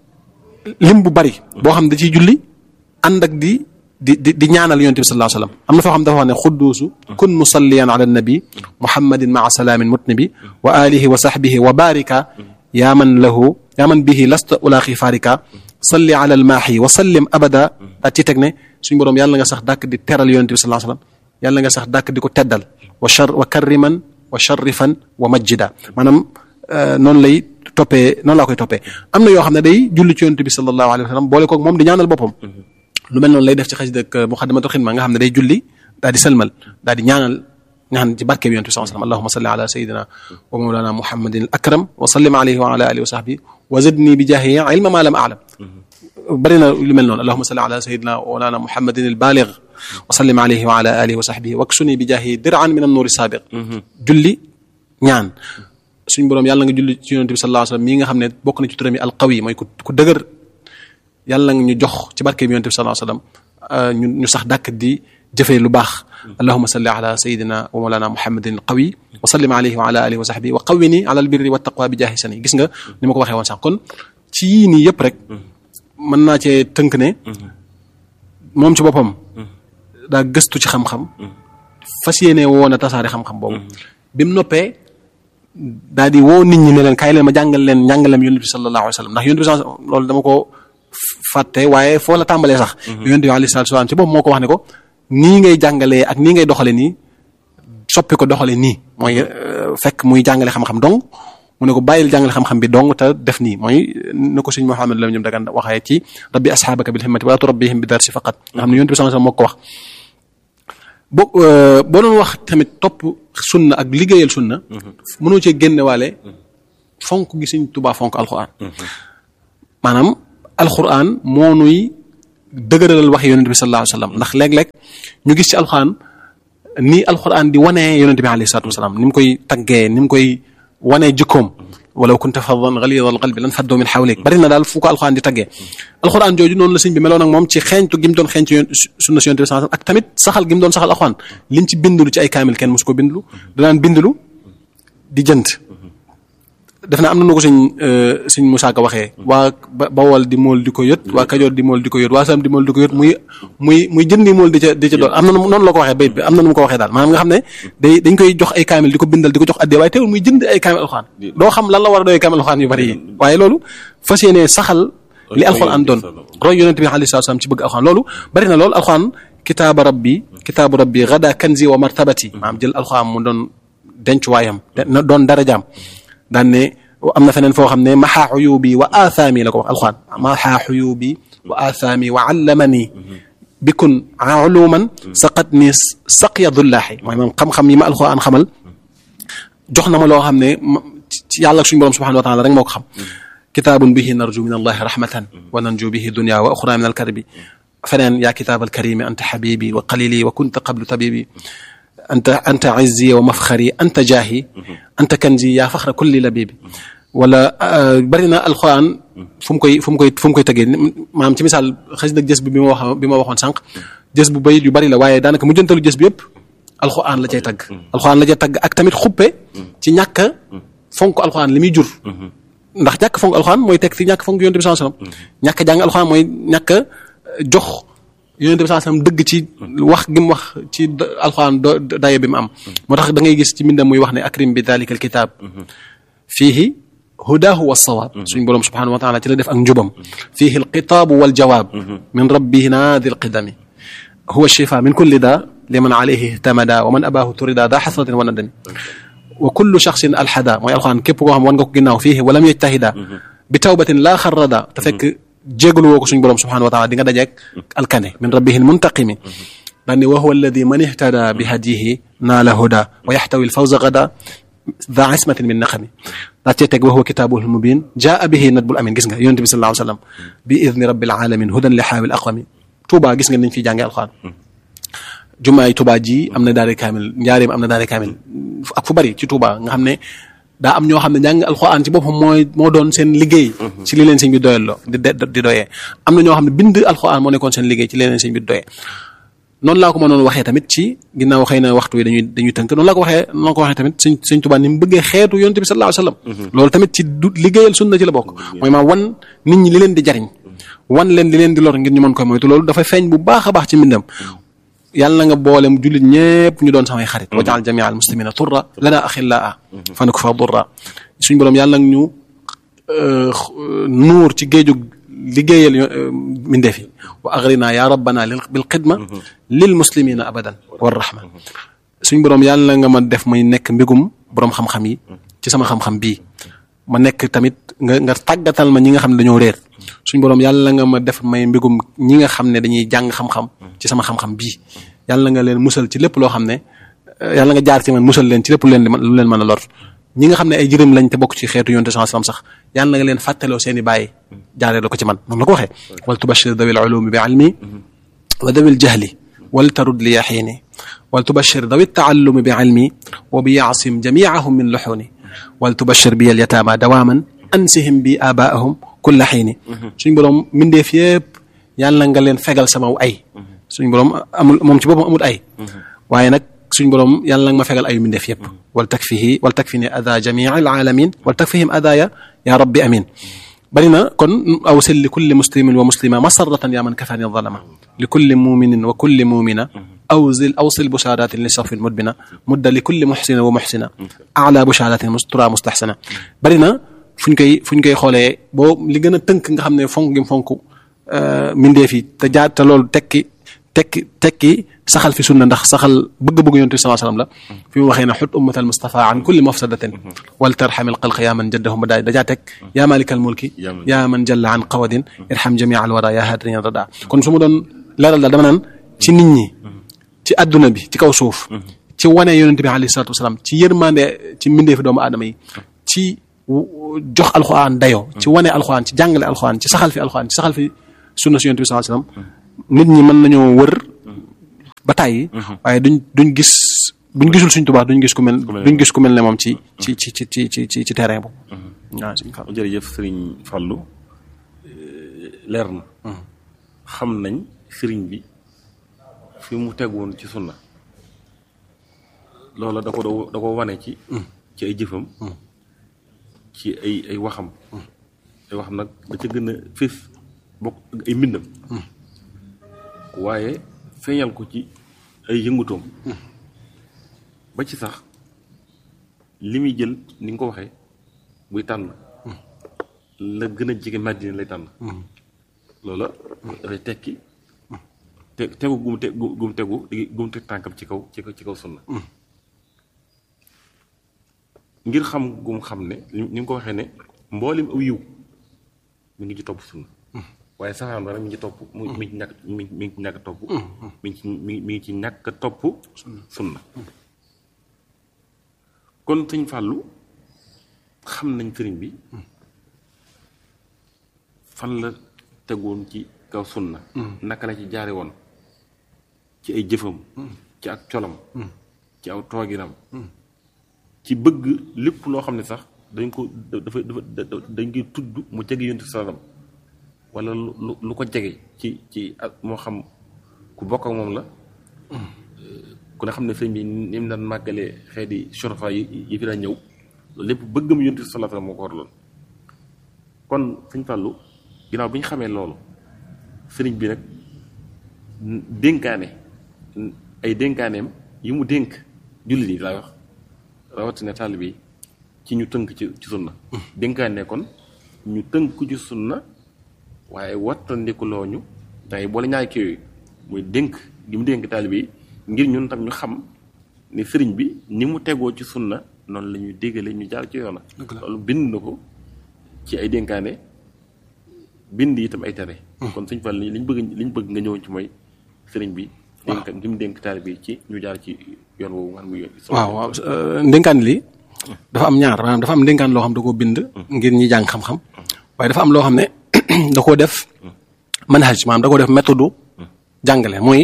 lim bu bari boo xam da ciy julli ànd ak di ñaanal yonent bi sallallahu alayhi wasallam am na foo xam dafa wax ne xudduusu kun musalliyan ala nabi muhammadin maa salaamin mutnibi wa alihi wa sahbihi wa barika yaa man bihi lasta ulaqi farika salli ala almaahi wa sallim abada daa ci teg ne suñu boroom yàlla nga sax dàkk di teral yonent bi sallallahu alayhi wasallam yàlla nga sax dàkk di ko teddal wa karriman wa sharrifan wa majjida maanaam noonu lay toppee noonu laa koy toppee am na yoo xam ne day julli ci yonent bi sallallahu alayhi wa sallam boole koog moom di ñaanal boppam lu mel noonu lay def ci xasida ak muqaddamatul xidma nga xam ne day julli daal di sëlmal daal di ñaanal ci barke bi yonent bi sallallahu alayhi wa sallam allahumma salli ala sayyidina wa mawlana muhammadin al akram wa sallim alayhi wa ala alihi wa sahbihi wa zidni bi jaahihi ilma ma lam a'lam bari na lu mel noonu allahumma salli ala sayyidina wa mawlana muhammadin al baligh wa sallim alayhi wa ala alihi wa sahbihi waksuni bi jaahi dir'an min an-nur as-sabiq julli ñaan suñu boroom yàlla nga julli ci yonent bi sallallahu alayhi wasallam mii nga xam ne bokk na ci turam yi al-qawi mooy ku dëgër yàlla nga ñu jox ci barke bi yonent bi sallallahu alayhi wasallam ñu sax dàkk di jëfee lu baax allahumma salli ala sayyidina wa mawlana muhammadin al-qawi wa sallim alayhi wa ala alihi wa sahbihi wa qawwini ala al-birri wa taqwa bi jaahi sani gis nga ni ma ko waxee woon sax kon ci yii nii yëpp rek mën naa cee tënk ne moom ci boppam daa gëstu ci xam-xam fas yéene woon a tasaare xam-xam boobu bi mu noppee daal di woo nit ñi ne leen kaay leen ma jàngal leen njàngaleem yonent bi sallallahu alayhi wa sallam ndax yonent bi loolu dama ko fàtte waaye foo la tàmbalee sax yonent bi alayhi salaatu wa salaam ci boobu moo ko wax ne ko nii ngay jàngalee ak nii ngay doxale nii soppi ko doxale nii mooy fekk muy jàngale xam-xam dong mu ne ko bàyyil jàngale xam-xam bi dong te def nii mooy na ko sëñ Muhammad Lam ñoom dagan waxee ci rabbi asxaabaka bil himmati wala turabbihim bi darsi faqat nga xam ne yonent bi sallallahu alayhi wa sallam moo ko wax boo doon wax tamit topp sunna ak liggéeyal sunna mënoo cee génne waale fonk gi Sëñ Tuubaa fonk alxuraan maanaam alquran moo nuy dëgëralal wax yonent bi sallallahu alayhi wa sallam ndax léeg-léeg ñu gis ci alquran ni alquran di wanee yonent bi alayhi salaatu wasalaam ni mu koy taggee ni mu koy wanee jikkoom walaw kunta faddan ghalidha alqalbi lan faddu min hawlik bari na daal fu ko alquran di taggee alquran jooju noonu la sëñ bi meloon ak moom ci xeeñtu gi mu doon xeeñtu sunna si yonent bi sallallahu alayhi wasallam ak tamit saxal gi mu doon saxal alquran liñ ci bindulu ci ay kaamil kenn mosu ko bindulu danaan bindulu di jënd def na am na nu ko sëñ Musaa Ka waxee waa Bawol di mool di ko yët waa Kajoor di mool di ko yët waa Sam di mool di ko yët muy jëndi mool di ca doon am na noonu la ko waxee bayit bi am na nu mu ko waxee daal maanaam nga xam ne dañ koy jox ay kaamil di ko bindal di ko jox addee waaye teewul muy jënd ay kaamil alxuraan doo xam lan la war a doy kaamil alxuraan yu bari yi waaye loolu fas yéenee saxal li alxuraan doon roy yonent bi alayhi salaam ci bëgg alxuraan loolu bari na loolu alxuraan kitaabu rabbi gada kanzi wa martabati maanaam jël alxuraan mu doon denc waayam doon darajaam daan ne am na feneen foo xam ne maxaa xuyubi wa aathaami la ko wax alxuraan maxaa xuyubi wa aathaami wa allamani bikun uluman saqatni saqya dullaahi mooy moom xam-xam yi ma alxuraan xamal jox na ma loo xam ne ci yàlla suñu borom subhanahu wa taala rek moo ko xam kitaabun bihi narju min allahi rahmatan wa nanju bihi dunya wa uxra min alkarbi feneen yaa kitaab alkarimi anta xabibi wa qalili wa kunta qablu tabibi anta izzi wa mafxari anta jaahi anta kanzi yaa faxra kulli labibi wala bari na alxuraan fu mu koy tegee maanaam ci misaal xëy na jës bi ma waxoon sànq jës bu bayit yu bari la waaye daanaka mu jëntalu jës bi yëpp alxuraan la cay tagg alxuraan la cay tagg ak tamit xuppe ci ñàkk fonk alxuraan li muy jur ndax ñàkk fonk alxuraan mooy teg ci ñàkk fonk yonent bi sallallahu alayhi wasallam ñàkk jàng alxuraan mooy ñàkk jox yonent bi sallallahu alayhi wasallam dëgg ci wax gi mu wax ci alxuraan daye bi mu am moo tax da ngay gis ci mbindam muy wax ne akrim bi dalika alkitab fiihi hudaahu wa sawaab suñ boroom subhanahu wa taala ci la def ak njubam fiihi alxitaabu wal jawaab min rabbina dil qidami huwa shifa min kulli daa liman alayhi ihtamada wa man abaahu turida daa xasratin wa nadami wa kullu shaxsin alxada mooy alxuraan képp koo xam wan nga ko ginnaaw fiihi walam yajtahida bi tawbatin laa xarrada te fekk jégalu woo ko suñ boroom subhanahu wa taala di nga dajeek alkane min rabbihi almuntaqimi daan ne wa huwa alladi man ihtada bi hadihi naala huda wa yaxtawi alfawza gada daa ismatin min naqami daa cee teg wa huwa kitaabuhul mubiin jaa bihi nadbul amin gis nga yonent bi sallallahu alayhi wa sallam bi idni rabbil alamin hudan li xaawil aqwami Touba gis nga nañ fiy jàngee alxuraan jumaay Touba ji am na daare kaamil njaareem am na daare kaamil ak fu bari ci Touba nga xam ne daa am ñoo xam ne jàng alxuraan ci boppam moo doon seen liggéey ci li leen sëñ bi doyalloo di doyee am na ñoo xam ne bind alxuraan moo nekkoon seen liggéey ci li leen sëñ bi doyee noonu laa ko mënoon waxee tamit ci ginnaaw xëy na waxtu wi dañuy tënk noonu laa ko waxee tamit sëñ Tuubaa ni mu bëggee xeetu yonent bi sallallahu alayhi wasallam loolu tamit ci liggéeyal sunna ci la bokk mooy maa wan nit ñi li leen di jariñ wan leen li leen di lor ngir ñu mën koy moytu loolu dafay feeñ bu baax a baax ci mbindam yàlla na nga boole mu jullit ñëpp ñu doon samay xarit wajaal jamia al muslimina turra lana axillaa fa nak fa durra suñ boroom yàlla nag ñu nuur ci géejug liggéeyal mindeef yi wa agrina ya rabbana bil xidma lil muslimina abadan war rahma suñ boroom yàlla nga ma def may nekk mbégum boroom xam-xam yi ci sama xam-xam bii ma nekk tamit nga tàggatal ma ñi nga xam ne dañoo réer suñ boroom yàlla nga ma def may mbégum ñi nga xam ne dañuy jàng xam-xam ci sama xam-xam bii yàlla nga leen musal ci lépp loo xam ne yàlla nga jaar ci man musal leen ci lépp lu leen mën a lor ñi nga xam ne ay jërëm lañ te bokk ci xeetu yonent sallallahu alayhi wasallam sax yàlla na nga leen fàttaloo seen i bàyyi jaaree la ko ci man noonu la ko waxee wal tubashir dawil ulumi bi ilmi wa dawil jahli wal tarud li yaxiini wal tubashir dawi taallumi bi ilmi wa bi yaasim jamiahum min luxuuni wal tubashir bi al yataama dawaaman ansihim bi abaahum kulla xiini suñ boroom mindeef yëpp yàlla nga leen fegal sama ay suñ boroom amul moom ci boppam amul ay waaye nag suñ boroom yàlla nag ma fegal ayu mindeef yëpp wal takfini ada jamii al alamin wal takfihim adaya ya rabbi amin bari na kon awsil li kulli muslimin wa muslima masarratan ya man kafani zalama li kulli muminin wa kulli mumina awsil busharatin li safin mudbina mudda li kulli muhsina wa muhsina ala busharatin tura mustahsana bari na fuñ koy xoolee boo li gën a tënk nga xam ne fonk gi fonk mindeef yi te loolu tekki saxal fi sunna ndax saxal bëgg-bëgg yonent bi sallallahu alayhi wasallam la fi mu waxee ne xut ummatal mustafa an kulli mafsadatin wal tarhamil xalq yaa man jaddahum ba dajaa teg yaa malikal mulki yaa man jalla an qawadin irham jamia al wara yaa hadriyan rada kon su ma doon leeral daal dama naan ci nit ñi ci adduna bi ci kaw suuf ci wane yonent bi alayhi salatu wasalam ci yërmande ci mbindeefi doomu aadama yi ci jox alxuraan dayoo ci wane alxuraan ci jàngale alxuraan ci saxal fi alxuraan ci saxal fi sunna si yonent bi sallallahu alayhi wasallam nit ñi mën nañoo wër ba tàyyi waaye duñ gis buñ gisul Sëriñ Tuubaa duñ gis ku mel ne moom ci terrain boobu. waaw Sëriñ Fallu jërëjëf Sëriñ Fallu leer na. xam nañ sëriñ bi fi mu tegoon ci sunna loola da ko wane ci ay jëfam ci ay waxam ay waxam nag da ca gën a fés bokk ay mbindam waaye feeñal ko ci ay yëngutoom ba ci sax li muy jël ni nga ko waxee buy tànn la gën a jege Madina lay tànn loola dafay tekki tegu gum teg tànkam ci kaw sunna ngir xam gum xam ne ni nga ko waxee ne mboolem aw yiw mi ngi ci topp sunna waaye saxaan ba nag mi ngi ci topp mi ngi ci ñàkk topp mi ngi ci ñàkk topp sunna kon Sëñ Fallu xam nañ sëriñ bi fan la tegoon ci kaw sunna naka la ci jaare woon ci ay jëfam ci ak colam ci aw tooginam ci bëgg lépp loo xam ne sax dañ koy tudd mu jege yonent salaam wala lu ko jege ci moo xam ku bokk ak moom la ku ne xam ne sëñ bi ni mu daan màggalee xeeti shorofa yi fi daan ñëw loolu lépp bëggam yonent salaam moo ko waraloon kon Sëñ Fallu ginnaaw bi ñu xamee loolu sëriñ bi nag dénkaane ay dénkaaneem yi mu dénk jullit yi laa wax rawatina taalibe yi ci ñu tënk ci sunna dénkaane kon ñu tënk ci sunna waaye wattandikuloo ñu dangay boole ñaari kii yooyu muy dénk gi mu dénk taalibe yi ngir ñun tam ñu xam ne sëriñ bi ni mu tegoo ci sunna noonu la ñuy déggale ñu jaar ci yoona loolu bind na ko ci ay dénkaane bind itam ay tere kon Sëñ Fall liñ bëgg nga ñëwoon ci mooy sëriñ bi dénk gi mu dénk taalibe yi ci ñu jaar ci yoon woowu nga xam muy yoon waaw ndénkaan li dafa am ñaar maanaam dafa am ndénkaan loo xam da koo bind ngir ñi jàng xam-xam waaye dafa am loo xam ne da koo def manhaj maanaam da koo def méthode jàngale mooy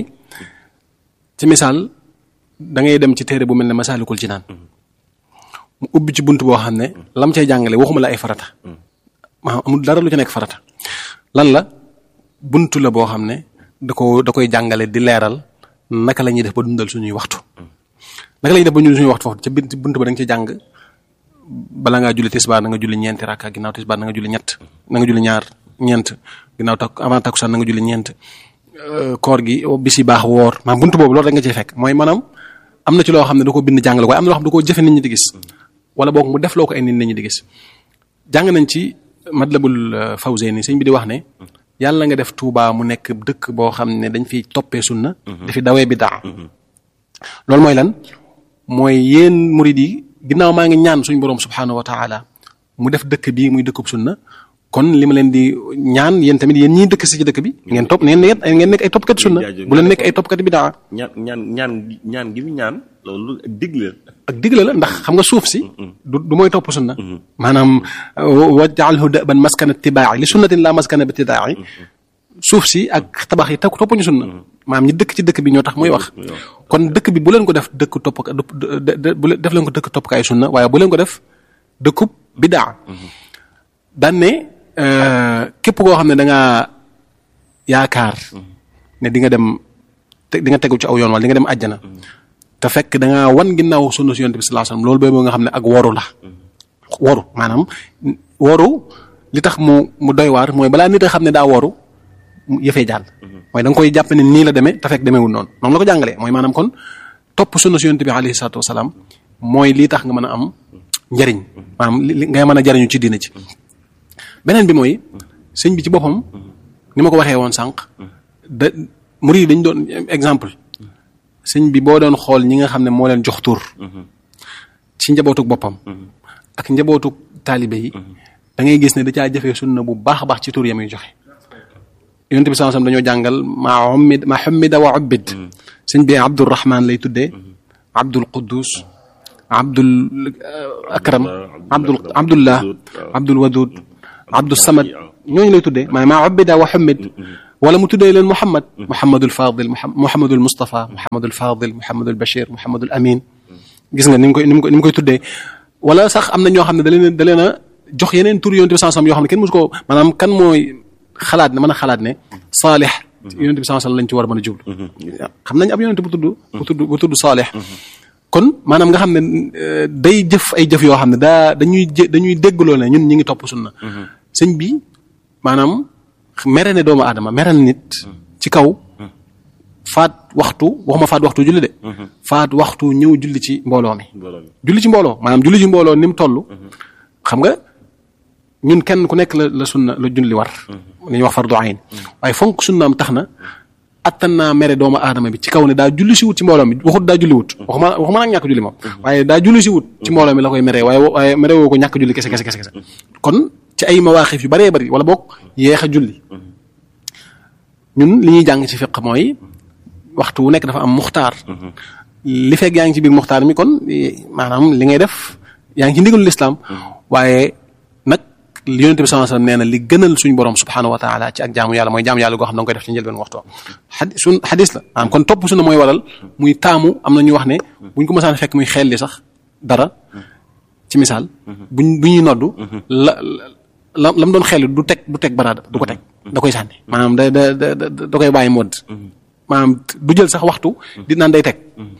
ci misaal da ngay dem ci téere bu mel ne Masaalikul Jinaan mu ubbi ci bunt boo xam ne lam cay jàngale waxuma la ay farata maanaam amul dara lu ci nekk farata lan la bunt la boo xam ne da koy jàngale di leeral naka la ñuy def ba dundal suñuy waxtu naka la ñuy def ba dundal suñuy waxtu foofu ca bunt ba da nga ci jàng bala ngaa julli tisbaar na nga julli ñeenti rakka ginnaaw tisbaar na nga julli ñeent ginnaaw avant takkusaan na nga julli ñeent koor gi bis yi baax woor maanaam buntu boobu loolu rek nga ciy fekk mooy maanaam am na ci loo xam ne da ko bind jàngale ko waaye am na loo xam ne da koo jëfe nit ñi di gis wala boog mu def loo ko ay nit ñi di gis jàng nañ ci Matlabul Fawzayni sëñ bi di wax ne yàlla nga def Tuubaa mu nekk dëkk boo xam ne dañ fiy toppee sunna dafi dawee bidaa loolu mooy lan mooy yéen murid yi ginnaaw maa ngi ñaan suñ boroom subhaanahu wa taala mu def dëkk bii muy dëkkub sunna kon li ma leen di ñaan yéen tamit yéen ñii dëkk si ci dëkk bi ngeen topp ngeen nekk ay toppkat sunna bu leen nekk ay toppkat bidaa ñaan gi mu ñaan loolu ak digle la ndax xam nga suuf si du mooy topp sunna maanaam waj'alhu da'ban maskana ittibaa'i li sunnatin la maskana ibtidaa'i suuf si ak tabax yi toppuñu sunna maanaam ñi dëkk ci dëkk bi ñoo tax muy wax kon dëkk bi bu leen ko def dëkk def leen ko dëkk toppkaay sunna waaye bu leen ko def dëkkub bidaa daan ne képp koo xam ne da ngaa yaakaar ne di nga tegu ci aw yoon wala di nga dem àjjana te fekk da ngaa wan ginnaaw sunna si yonent bi sallallahu alayhi wasallam loolu boobu nga xam ne ak woru la woru maanaam woru li tax mu doy waar mooy balaa nit a xam ne daa woru yëfee jàll mooy da nga koy jàpp ne nii la demee te fekk demeewul noonu la ko jàngalee mooy maanaam kon topp sunna si yonent bi alayhi salaatu wasalaam mooy lii tax nga mën a am njariñ maanaam li ngay mën a jariñu ci diina ci beneen bi mooy sëñ bi ci boppam ni ma ko waxee woon sànq murid yi dañ doon exemple sëñ bi boo doon xool ñi nga xam ne moo leen jox tur ci njabootuk boppam ak njabootuk taalibe yi da ngay gis ne da caa jëfee sunna bu baax a baax ci tur ya muy joxe yonent bi sallallahu alayhi wasallam dañoo jàngal ma hummida wa ubbid sëñ bi Abdurrahman lay tuddee Abdul Quddus Abdul Akram Abdullah Abdul Wadud Abdul Samad ñooñu lay tuddee maa ubida wa humid wala mu tuddee leen Muhammadul Fadil Muhammadul Mustafa Muhammadul Fadil Muhammadul Bachir Muhammadul Amin gis nga ni mu koy tuddee wala sax am na ñoo xam ne da leen a jox yeneen tur yonent bi sallallahu alayhi wasallam yoo xam ne kenn musu ko maanaam kan mooy mën a xalaat ne Saalih yonent bi sallallahu alayhi wasallam lañ ci war a mën a jublu xam nañ ab yonent bu tudd Saalih kon maanaam nga xam ne day jëf ay jëf yoo xam ne dañuy déggloo ne ñun ñi ngi topp sunna sëñ bi maanaam mere ne doomu aadama mere na nit ci kaw faat waxtu julli de faat waxtu ñëw julli ci mbooloo mi julli ci mbooloo maanaam julli ci mbooloo ni mu toll xam nga ñun kenn ku nekk la sunna la julli war li ñuy wax fardu ayn waaye fonk sunnaam tax na attan naa mere doomu aadama bi ci kaw ne daa julli si wut ci mbooloo mi waxut daa julli wut waxuma nag ñàkk julli moom waaye daa julli si wut ci mbooloo mi la koy meree waaye mere woo ko ñàkk julli kese kon ci ay mawaaxif yu bëree bëri wala boog yeex a julli ñun li ñuy jàng ci fiq mooy waxtu wu nekk dafa am muxtaar li fekk yaa ngi ci biir muxtaar mi kon maanaam li ngay def yaa ngi ci ndigalu lislaam waaye nag yonent bi sallallahu alayhi wasallam nee na li gënal suñu borom subhanahu wa taala ci ak jaamu yàlla mooy jaamu yàlla goo xam da nga koy def ci njëlbeen waxtu xadis la maanaam kon topp sunna mooy waral muy taamu am na ñu wax ne buñ ko mësaan fekk muy xel li sax dara ci misaal bu ñuy noddu lam doon xel du teg baraada du ko teg da koy sànni maanaam da koy bàyyi modd maanaam du jël sax waxtu di naan day teg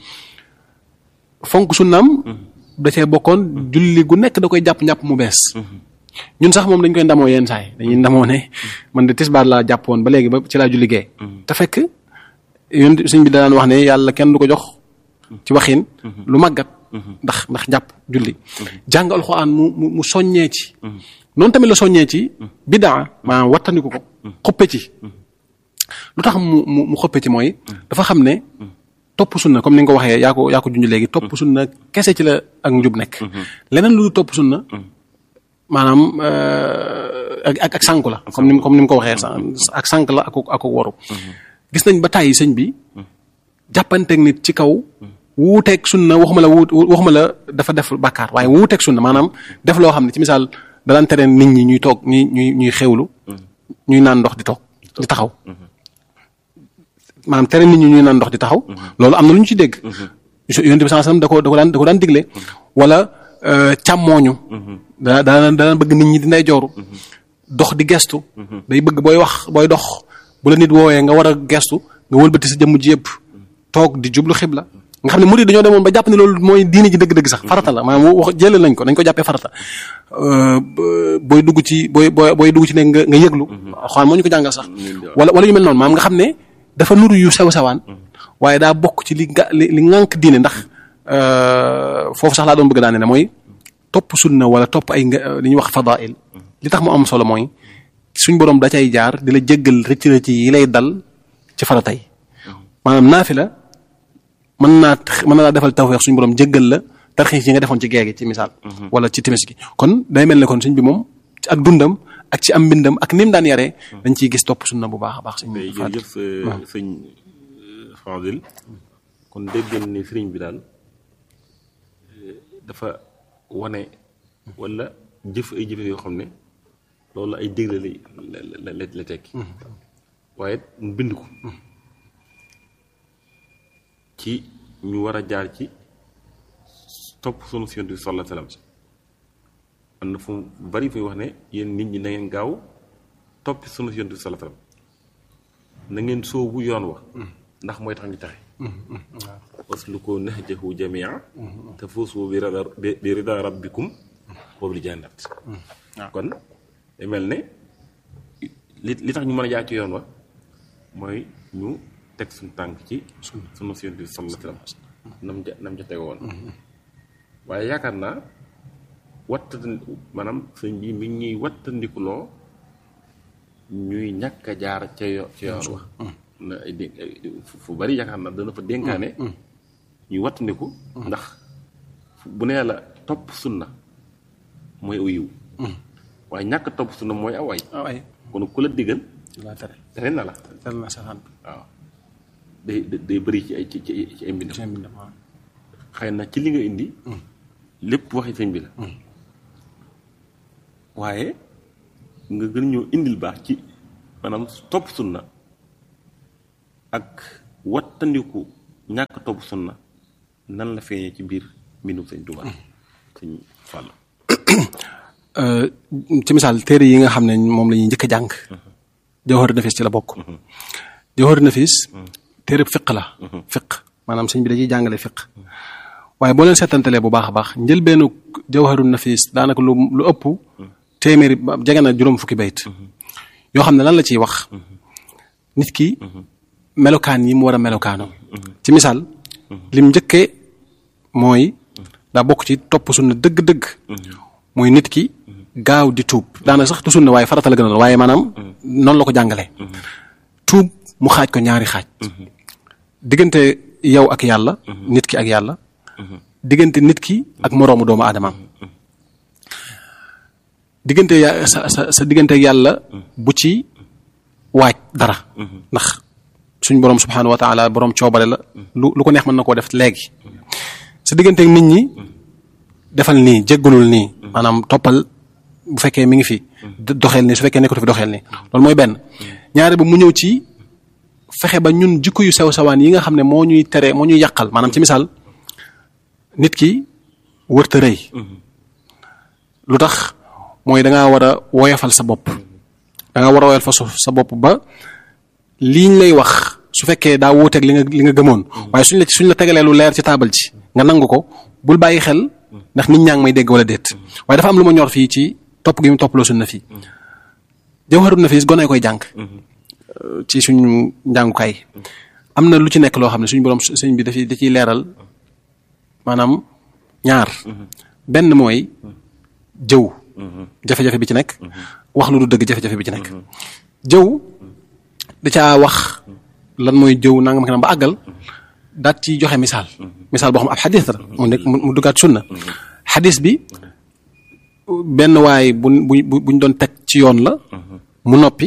fonk sunnaam da cee bokkoon julli gu nekk da koy jàpp mu bees ñun sax moom dañ koy ndamoo yenn saa yi dañuy ndamoo ne man de tisbaar laa jàppoon ba léegi ba ci laa julli gee te fekk yoon sëñ bi daan wax ne yàlla kenn du ko jox ci waxin lu màggat ndax jàpp julli jàng alxuraan mu soññee ci noonu tamit la soññee ci bidaa maanaam wattandiku ko xuppe ci lu tax mu xuppe ci mooy dafa xam ne topp sunna comme ni nga ko waxee yaa ko junj léegi topp sunna kese ci la ak njub nekk leneen lu topp sunna maanaam ak sànk la comme ni mu ko waxee ak sànk la ak waru gis nañ ba tàyyi sëñ bi jàppanteeg nit ci kaw wuuteeg sunna waxuma la dafa def bàkkaar waaye wuuteeg sunna maanaam def loo xam ne ci misaal da daan tere nit ñi ñuy toog ñuy xewlu ñuy naan ndox di toog di taxaw maanaam tere nit ñi ñuy naan ndox di taxaw loolu am na lu ñu ci dégg yonent bi sallallahu alayhi wasallam da ko daan digle wala càmmooñu daan bëgg nit ñi di nday jooru dox di gestu day bëgg booy dox bu la nit woowee nga war a gestu nga wëlbati sa jëmm ji yëpp toog di jublu xibla nga xam ne murid dañoo demoon ba jàpp ne loolu mooy diine ji dëgg-dëgg sax farata la maanaam wax jëlee nañ ko dañ ko jàppee farata booy dugg ci ne nga yëglu xawaan moo ñu ko jàngal sax wala yu mel noonu maanaam nga xam ne dafa nuru yu sew-sewaan waaye daa bokk ci li ŋànk diine ndax foofu sax laa doon bëgg daane ne mooy topp sunna wala topp ay li ñuy wax fadail li tax mu am solo mooy suñ borom da cay jaar di la jéggal rëcc yi lay dal ci farata yi maanaam naafila mën na laa defal tawfeex suñu borom jéggal la tarxiis yi nga defoon ci géegi ci misaal wala ci timis gi kon day mel ne kon suñ bi moom ak dundam ak ci am mbindam ak ni mu daan yaree dañ ciy gis topp sunna bu baax a baax sëñ Fadil kon dégg ni sëriñ bi daal dafa wane wala jëf ay jëfe yoo xam ne loolu ay digle la tekki waaye mu bind ko ci ñu war a jaar ci topp sunu Yonent bi sallallahu alayhi wasallam am na fu bari fuy wax ne yéen nit ñi na ngeen gaaw toppi sunu Yonent bi sallallahu alayhi wasallam na ngeen soobu yoon wa ndax mooy tax ñu taxe wasluku nahjahu jamia tafuusu bi rida rabbikum wa bil jannat kon day mel ne li tax ñu mën a jaar ci yoon wa mooy ñu teg suñu tànk ci sunu Yonent bi sallallahu alayhi wasallam nam ja tege woon waaye yaakaar naa maanaam sëñ bi mi ñuy wattandikuloo ñuy ñàkk a jaar ca yoon wa na ay fu bari yaakaar naa dana fa dénkaane ñuy wattandiku ndax bu nee la topp sunna mooy aw yiw waaye ñàkk topp sunna mooy aw ay kon ku la digal tere na la waaw day bëri ci ay mbindam xëy na ci li nga indi lépp waxi sëñ bi la waaye nga gën ñoo indil baax ci maanaam topp sunna ak wattandiku ñàkk topp sunna nan la feeñee ci biir mbindum sëñ Tuubaa sëñ Fall. ci misaal téere yi nga xam ne moom la ñuy njëkk a jàng Jawharu Nafis ci la bokk. Jawharu Nafis téere fiq la fiq maanaam sëñ bi dañuy jàngale fiq waaye boo leen seetantalee bu baax a baax njëlbeenu Jawharu Nafis daanaka lu ëpp téeméeri jege na juróom fukki bayit yoo xam ne lan la ciy wax nit ki melokaan yi mu war a melokaanoo ci misaal lim njëkkee mooy daa bokk ci topp sunna dëgg-dëgg mooy nit ki gaaw di tuub daana sax tu sunna waaye farata la gën a doon waaye maanaam noonu la ko jàngalee tuub mu xaaj ko ñaari xaaj diggante yow ak yàlla nit ki ak yàlla diggante nit ki ak moroomu doomu aadamaam diggante sa diggante ak yàlla bu ci waaj dara ndax suñ boroom subhaanahu wa taala boroom coobare la lu ko neex mën na koo def léegi sa diggante ak nit ñi defal nii jéggulul nii maanaam toppal bu fekkee mi ngi fi doxeel nii su fekkee nekkatu fi doxeel nii loolu mooy benn ñaare ba mu ñëw ci fexe ba ñun jikko yu sew sawaan yi nga xam ne moo ñuy tere moo ñuy yàqal maanaam ci misaal nit ki wërta rëy lu tax mooy da ngaa war a woyofal sa bopp da nga war a woyofal sa bopp ba liñ lay wax su fekkee daa wuuteeg li nga gëmoon waaye suñ la tegalee lu leer ci taabal ci nga nangu ko bul bàyyi xel ndax nit ñaa ngi may dégg wala déet waaye dafa am lu ma ñor fii ci topp gi mu topploo sunna fii Jawharu Nafis gone koy jàng ci suñu njàngukaay am na lu ci nekk loo xam ne suñu borom sëñ bi da ciy leeral maanaam ñaar benn mooy jëw jafe-jafe bi ci nekk wax lu du dëgg jafe-jafe bi ci nekk jëw da caa wax lan mooy jëw nangam kanam ba àggal daat ci joxe misaal boo xam ab xadis la mu nekk mu duggaat sunna xadis bi benn waay buñ doon teg ci yoon la mu noppi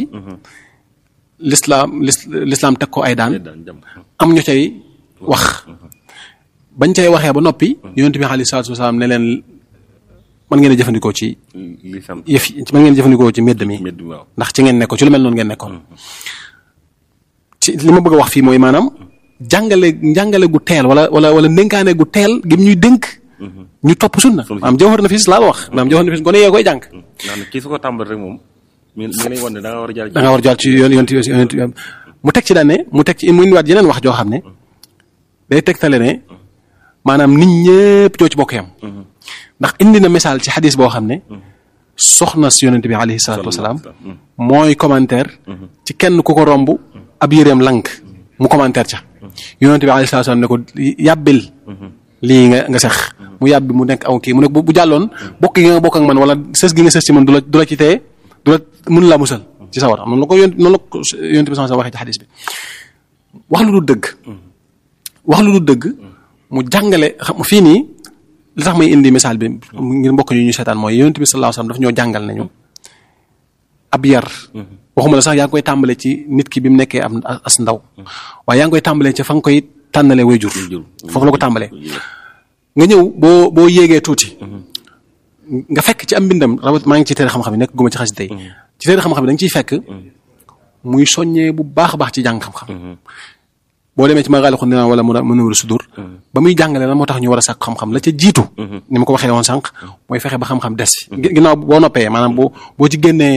lislaam teg ko ay daan am ñu cay wax bañ cay waxee ba noppi yonent bi alayhi salaatu wasalaam ne leen mën ngeen a jëfandikoo ci yëf yi mën ngeen a jëfandikoo ci mbedd mi ndax ci ngeen nekkoon ci lu mel noonu ngeen nekkoon ci li ma bëgg a wax fii mooy maanaam njàngale gu teel wala ndénkaane gu teel gi ñuy dénk ñu topp sunna maanaam Jawharu Nafis laa la wax maanaam Jawharu Nafis gone yee koy jàng kii su ko tàmbal rek moom mi lay won ne da nga war a jaar ci yoon mu teg ci daane mu teg ci mu indiwaat yeneen wax joo xam ne day tegtale ne maanaam nit ñëpp ñoo ci bokk yam ndax indi na misaal ci xadis boo xam ne soxna si yonent bi alayhi salaatu wasalaam mooy commentaire ci kenn ku ko romb ab yéreem lank mu commentaire ca yonent bi alayhi salaatu wasalaam ne ko yàbbil lii nga sex mu yàbbi mu nekk aw kii mu ne bu jàlloon bokk gi nga bokk ak man wala sës gi nga sës ci man du la ci teye du la mën laa musal ci sawar am noonu la ko yonent bi waxee ci xadis bi wax lu du dëgg mu jàngale xam fii nii li tax may indi misaal bi ngir mbokk yu ñu seetaan mooy yonent bi sallallahu alayhi wasallam daf ñoo jàngal nañu ab yar waxuma la sax yaa ngi koy tàmbale ci nit ki bi mu nekkee as ndaw waaye yaa ngi koy tàmbalee ci fa nga koy tànnalee waajur foofu la ko tàmbalee nga ñëw boo yéegee tuuti nga fekk ci am mbindam rawat maa ngi ci téere xam-xam yi nekk guma ci xas tey ci téere xam-xam yi da nga ciy fekk muy soññee bu baax a baax ci jàng xam-xam boo demee ci Maghâliqun Nîrân wala Munawwirus Sudûr ba muy jàngale lan moo tax ñu war a sàkk xam-xam la ca jiitu ni ma ko waxee woon sànq mooy fexe ba xam-xam des fi ginnaaw boo noppee maanaam boo ci génnee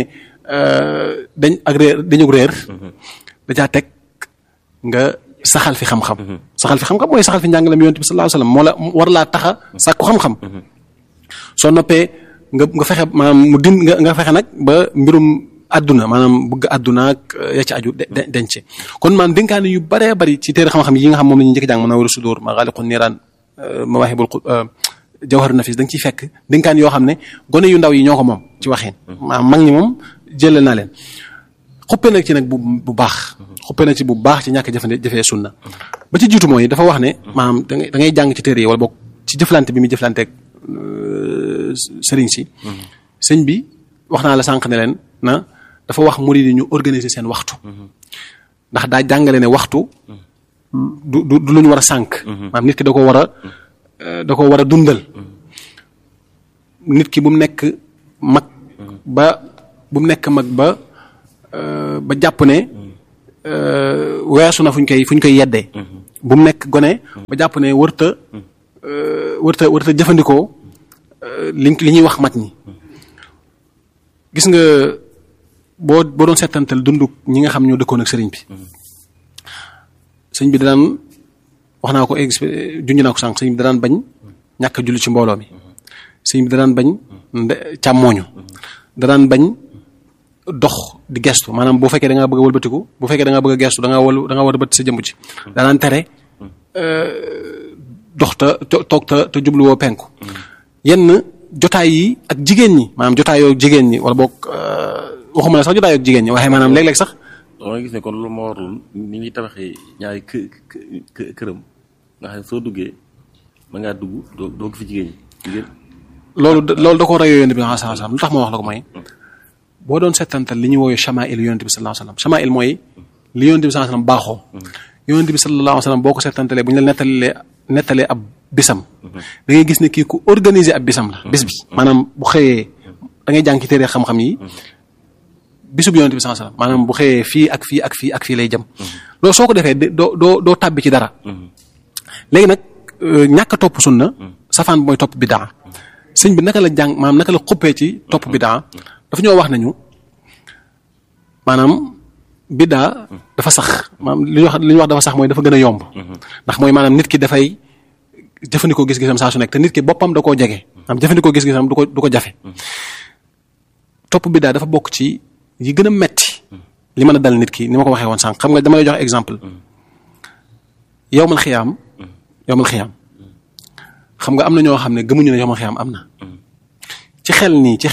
dañu réer da caa teg nga saxal fi xam-xam mooy saxal fi njàngale mi Yonent bi sallallahu alayhi wasallam moo la war laa taxa sàkku xam-xam soo noppee nga fexe maanaam nga fexe nag ba mbirum àdduna maanaam bëgg àdduna ak ya ci aju denc kon maanaam dénkaane yu baree bari ci téere xam-xam yi nga xam moom la ñuy njëkk jàng Munawwirus Sudûr Maghâliqun Nîrân Mawâhibul Jawharu Nafis da nga ciy fekk dénkaan yoo xam ne gone yu ndaw yi ñoo ko moom ci waxin maanaam mag ñi moom jëlal naa leen xuppe nag ci nag bu baax xuppe na ci bu baax ci ñàkk jëfee sunna ba ci jiitu mooy dafa wax ne maanaam da ngay jàng ci téere yi wala boog ci jëflante bi muy jëflanteeg sëriñ si sëñ bi wax naa la sànq ne leen na dafa wax murid yi ñu organiser seen waxtu ndax daa jàngale ne waxtu du lu ñu war a sànq maanaam nit ki da ko war a dundal nit ki bu mu nekk mag ba jàpp ne weesu na fu ñu koy yeddee bu mu nekk gone ba jàpp ne wërta jëfandikoo li ñuy wax mag ñi gis nga boo doon seetantal dunduk ñi nga xam ñoo dëkkoon ak sëriñ bi sëriñ bi danaan wax naa ko junj naa ko sànq sëriñ bi danaan bañ ñàkk julli ci mbooloo mi sëriñ bi danaan bañ càmmooñu danaan bañ dox di gestu maanaam bu fekkee da ngaa bëgg a wëlbatiku bu fekkee da ngaa bëgg a gestu da ngaa war a bët sa jëmb ci danaan tere dox toog te jubluwoo penku yenn jotaay yi ak jigéen ñi maanaam jotaayoo jigéen ñi wala boog waxuma ne sax jotaayoo jigéen ñi waaye maanaam léeg-léeg sax. dama gis ne kon loolu moo warul ni ñuy tabaxee ñaari këram nga xam ne soo duggee mën ngaa dugg doo fi jigéen ñi. loolu da koo reyoo yonent bi sallallahu alayhi wasallam lu tax ma wax la ko mooy boo doon settantal li ñuy woowee chamail yonent bi sallallahu alayhi wasallam chamail mooy li yonent bi sallallahu alayhi wasallam baaxoo. yonent bi sallallahu alayhi wasallam boo ko settantalee bu ñu la nettalee ab bisam da ngay gis ne kii ku organiser ab bisam la bis bi maanaam bu xëyee da ngay jàng ci téere xam-xam yi bisub yonent bi sallallahu alayhi wasallam maanaam bu xëyee fii ak fii ak fii ak fii lay jëm loolu soo ko defee doo tàbbi ci dara léegi nag ñàkk a topp sunna safaan bi mooy topp bidaa sëñ bi naka la jàng maanaam naka la xuppee ci topp bidaa dafa ñoo wax nañu maanaam bidaa dafa sax maanaam li ñu wax dafa sax mooy dafa gën a yomb ndax mooy maanaam nit ki dafay jëfandikoo gis-gisam saa su nekk te nit ki boppam da koo jege maanaam jëfandikoo gis-gisam du ko jafe topp bidaa dafa bokk ci yi gën a metti li mën a dal nit ki ni ma ko waxee woon sànq xam nga dama lay jox exemple yowmal xiyaam xam nga am na ñoo xam ne gëmuñu ne yowmal xiyaam am na ci xel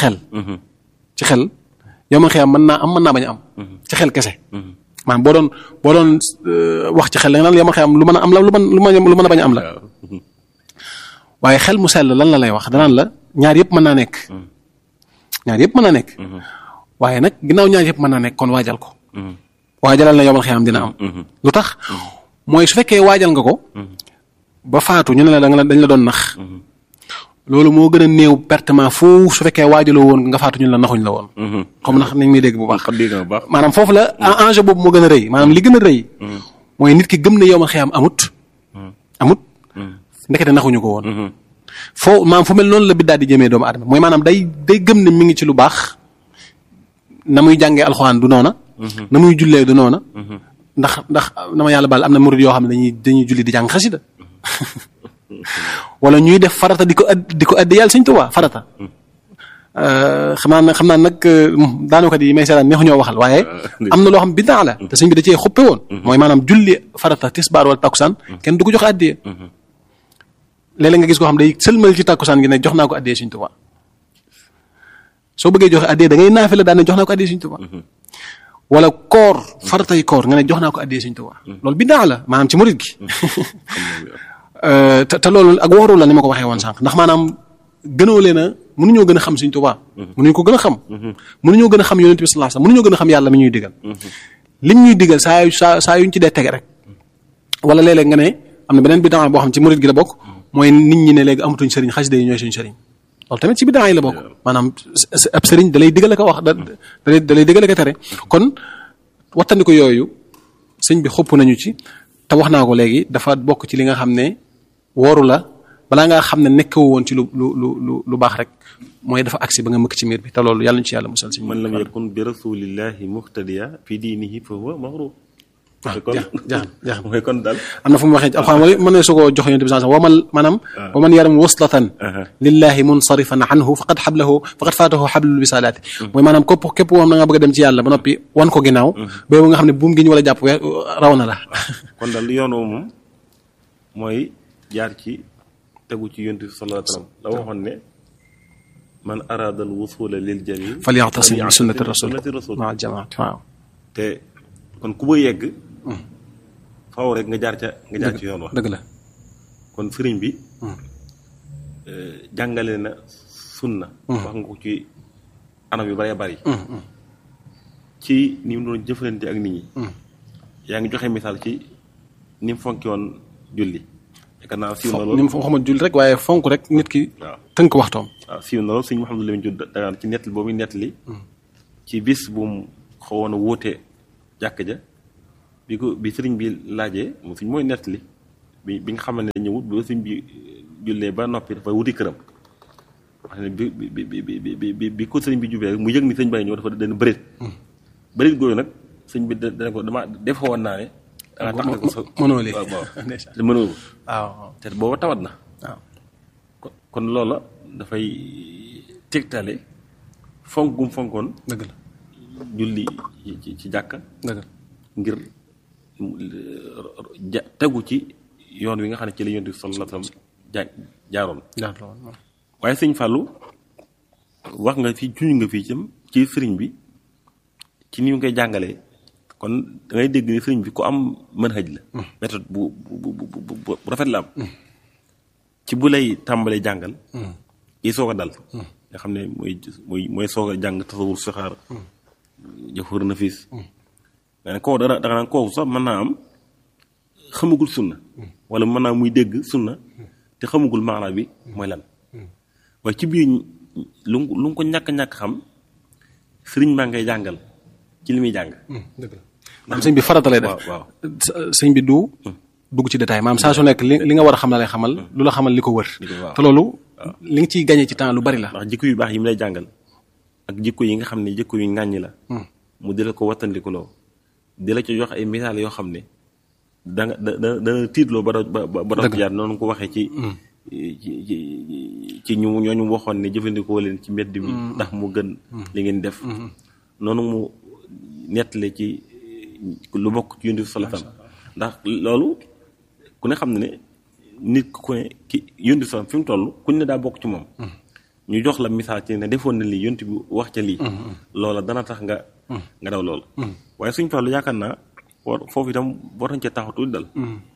yowmal xiyaam mën naa bañ a am ci xel kese maanaam boo doon wax ci xel da nga naan yowmal xiyaam lu mën a am la lu mën a bañ a am la waaye xel mu sell lan la lay wax danaan la ñaar yëpp mën naa nekk waaye nag ginnaaw ñaar yëpp mën naa nekk kon waajal ko waajalal na yowmal xiyaam dina am lu tax mooy su fekkee waajal nga ko ba faatu ñu ne la dañ la doon nax loolu moo gën a néew pertement foofu su fekkee waajaloo woon nga faatu ñu la naxuñ la woon comme nax nañ muy dégg bu baax maanaam foofu la enjeu boobu moo gën a rëy maanaam li gën a rëy mooy nit ki gëm ne yowmal xiyaam amut ndekete naxuñu ko woon maanaam fu mel noonu la biddaa di jëmee doomu aadama mooy maanaam day gëm ne mi ngi ci lu baax na muy jàngee alxuraan du noona na muy jullee du noona ndax na ma yàlla baal am na murid yoo xam ne dañuy julli di jàng xasida wala ñuy def farata di ko addi yàlla Sëñ Tuubaa farata xam naa nag daanaka yi may seetaan neexu ñoo waxal waaye am na loo xam biddaa la te sëñ bi da cee xuppe woon mooy maanaam julli farata tisbaar wala takkusaan kenn du ko joxe addiye léeg-léeg nga gis koo xam day sëlmal ci takkusaan gi ne jox naa ko addiye Sëñ Tuubaa soo bëggee joxe addiye da ngay naafila daan ne jox naa ko addiye Sëñ Tuubaa wala koor faratay koor nga ne jox naa ko addiye Sëñ Tuubaa loolu biddaa la maanaam ci murid gi te loolu ak wóoru la ni ma ko waxee woon sànq ndax maanaam gënoo leen a mënuñoo gën a xam Sëñ Tuubaa mënuñu ko gën a xam mënuñoo gën a xam Yonent bi sallallahu alayhi wasallam mënuñoo gën a xam yàlla mi ñuy digal lim ñuy digal saa yuñ ci dee tege rek wala léeg-léeg nga ne am na beneen biddaa boo xam ci murid gi la bokk mooy nit ñi ne léegi amatuñ sëriñ xasida yi ñooy suñu sëriñ loolu tamit ci biddaa yi la bokk maanaam ab sëriñ da lay digal ko wax da lay digal ko tere kon wattandi ko yooyu sëñ bi xupp nañu ci te wax naa ko léegi dafa bokk ci li nga xam ne wóoru la balaa ngaa xam ne nekkoo woon ci lu baax rek mooy dafa agsi ba nga mëkk ci miir bi te loolu yàlla ñu ci yàlla musal si man lam yakun bi rasulillahi muhtadiya fi diinihi fa huwa maghrur jaax mooy kon daal am na fu mu waxee ci alxuraan wala mën na su ko jox yonent bi waman yaram waslatan lillahi munsarifan anhu faqad faatahu hablul wisalaati mooy maanaam képp woom na nga bëgg a dem ci yàlla ba noppi wan ko ginnaaw boobu nga xam ne buum gi ñu wala jàpp raw na la kon daal yoon woo moom mooy jaar ci tegu ci yonent bi sallallahu alayhi wasallam la waxoon ne man arada al wusula lil jalil falya'tasim bi sunnati rasul ma'a jamaat waaw te kon ku ba yegg faaw rek nga jaar ci yoon wax dëgg la kon sëriñ bi jàngale na sunna wax nga ko ci anam yu bëree bëri ci ni mu doon jëfalante ak nit ñi yaa ngi joxe misaal ci ni mu fonki woon julli yaakaar naa siiw na loolu ni waxuma julli rek waaye fonk rek nit ki tënk waxtoom. waaw siiw na loolu sëñ Mouhamadou Lamine Diop Dagana ci nettali boobu nettali ci bis bu mu xawoon a wóote jàkk ja bi sëriñ bi laajee mu sëñ mooy nettali bi nga xamal ne ñëwut ba sëñ bi jullee ba noppi dafa wuti këram wax ne bi ko sëriñ bi jubee rek mu yëg ni sëñ bay ñëw dafa dana bëreet gooyu nag sëñ bi dana ko dama def woon naa ne da nga tax ko sa mënoo lii te mënoo ko waaw te booba tawat na waaw kon loola dafay tegtale fonk gum fonkoon dëgg la julli ci jàkka dëgg la ngir tegu ci yoon wi nga xam ne ci la Yonent bi sallallahu alayhi wasallam jaaroon waaye sëñ Fallou wax nga fi juñ nga fii ci sëriñ bi ci ni mu koy jàngalee kon da ngay dégg ni sëriñ bi ku am manhaj la méthode bu rafet la am ci bu lay tàmbalee jàngal yi soog a dal nga xam ne mooy soog a jàng tasawur saxaar jafar nafis nga ne koo da nga naan kooku sax mën naa am xamagul sunna wala mën naa muy dégg sunna te xamagul maanaa bi mooy lan waaye ci biir lu ko ñàkk-ñàkk xam sëriñ maa ngay jàngal ci li muy jàng dëgg la sëñ bi farata lay def waaw sëñ bi du dugg ci détail maanaam saa su nekk li nga war a xam la lay xamal lu la xamal li ko wër te loolu li nga ciy gagné ci temps lu bari la ndax jikko yu baax yi mu lay jàngal ak jikko yi nga xam ne jikko yu ŋàññi la mu di la ko wattandikuloo di la ci jox ay misaal yoo xam ne dana tiitloo ba doon jaar noonu ko waxee ci ñooñu waxoon ne jëfandikoo leen ci mbedd mi ndax mu gën li ngeen def noonu mu nettale ci lu bokk ci Yonent bi sallallahu alayhi wasallam ndax loolu ku ne xam ne nit ku ne ki Yonent bi sallallahu fi mu toll kuñ ne daa bokk ci moom ñu jox la misaal ci ne defoon na lii Yonent bi wax ca lii loola dana tax nga daw loolu waaye suñ toll yaakaar naa foofu itam war nañ cee taxatu dal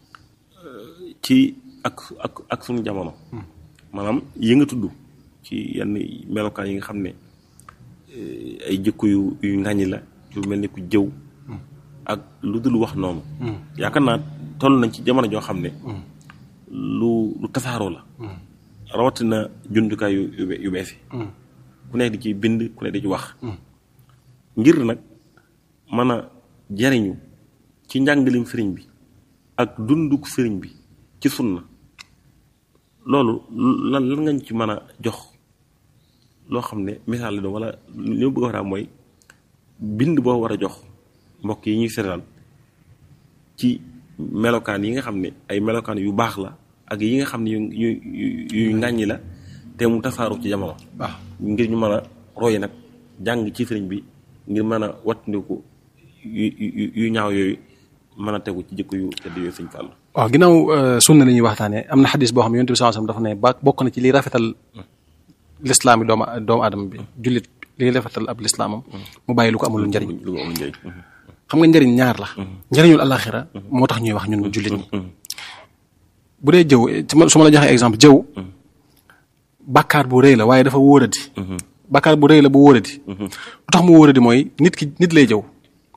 ci ak suñu jamono maanaam yi nga tudd ci yenn melokaan yi nga xam ne ay jikko yu ŋàññi la yu mel ni ku jëw ak lu dul wax noonu yaakaar naa toll nañ ci jamono joo xam ne lu tasaaroo la rawatina jumtukaay yu bees yi ku nekk di ci bind ku nekk di ci wax ngir nag mën a jariñu ci njàngalim sëriñ bi ak dunduk sëriñ bi ci sunna loolu lan nga ñu ci mën a jox loo xam ne misaal la doon wala li ma bëgg a wax mooy bind boo war a jox mbokk yi ñuy seetaan ci melokaan yi nga xam ne ay melokaan yu baax la ak yi nga xam ne yu ŋàññi la te mu tasaaru ci jamono. waaw ngir ñu mën a roy nag jàng ci sëriñ bi ngir mën a wattandiku yu ñaaw yooyu mën a tegu ci jikko yu tedd yooyu sëñ Fall. waaw ginnaaw sunna la ñuy waxtaanee am na xadis boo xam ne Yonent bi sallallahu alayhi wasallam dafa ne bokk na ci liy rafetal lislaam yi doomu aadama bi jullit liy rafetal ab lislaamam mu bàyyi lu ko amul njariñ. xam nga njariñ ñaar la. njariñul àllaaxira moo tax ñuy wax ñun jullit ñi. bu dee jëw su ma la joxee exemple jëw bàkkaar bu rëy la waaye dafa wóoradi. bàkkaar bu rëy la bu wóoradi. lu tax mu wóoradi mooy nit lay jëw.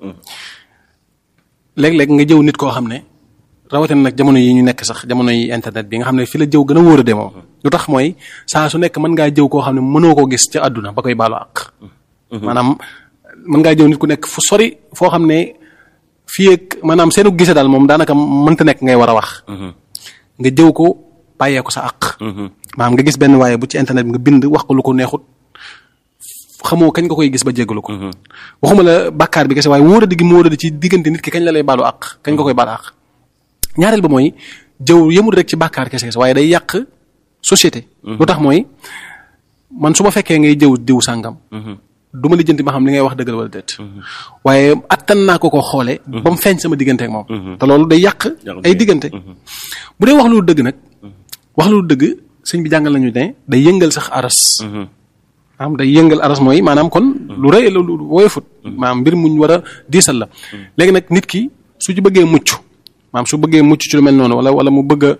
léeg-léeg nga jëw nit koo xam ne rawatina nag jamono yi ñu nekk sax jamono yi internet bi nga xam ne fi la jëw gën a wóorade moom. lu tax mooy saa su nekk mën ngaa jëw koo xam ne mënoo koo gis ca àdduna ba koy baalu àq. maanaam mën ngaa jëw nit ku nekk fu sori foo xam ne fii ak maanaam seenu gise daal moom daanaka mënta nekk ngay war a wax. nga jëw ko bàyyee ko sa àq. maanaam nga gis benn waaye bu ci internet bi nga bind wax ko lu ko neexut xamoo kañ nga koy gis ba jéggalu ko. waxuma la bàkkaar bi kese waaye wóoradi gi mu wóoradi ci diggante nit ki kañ la lay baalu àq kañ nga koy baalu àq. ñaareel ba mooy jëw yëmul rek ci bàkkaar kese waaye day yàq société. lu tax mooy man su ma fekkee ngay jëw diw sàngam. du ma lijjanti ma xam li ngay wax dëggal wala déet. waaye attan naa ko xoolee. ba mu feeñ sama diggante ak moom. te loolu day yàq ay diggante. bu dee wax lu dëgg nag. wax lu dëgg sëñ bi jàngal nañu ne day yëngal sax aras. maanaam day yëngal aras mooy maanaam kon lu rëy lu woyofut. maanaam mbir muñ war a diisal la. léegi nag nit ki su ci bëggee mucc. maanaam su bëggee mucc ci lu mel noonu wala mu bëgg a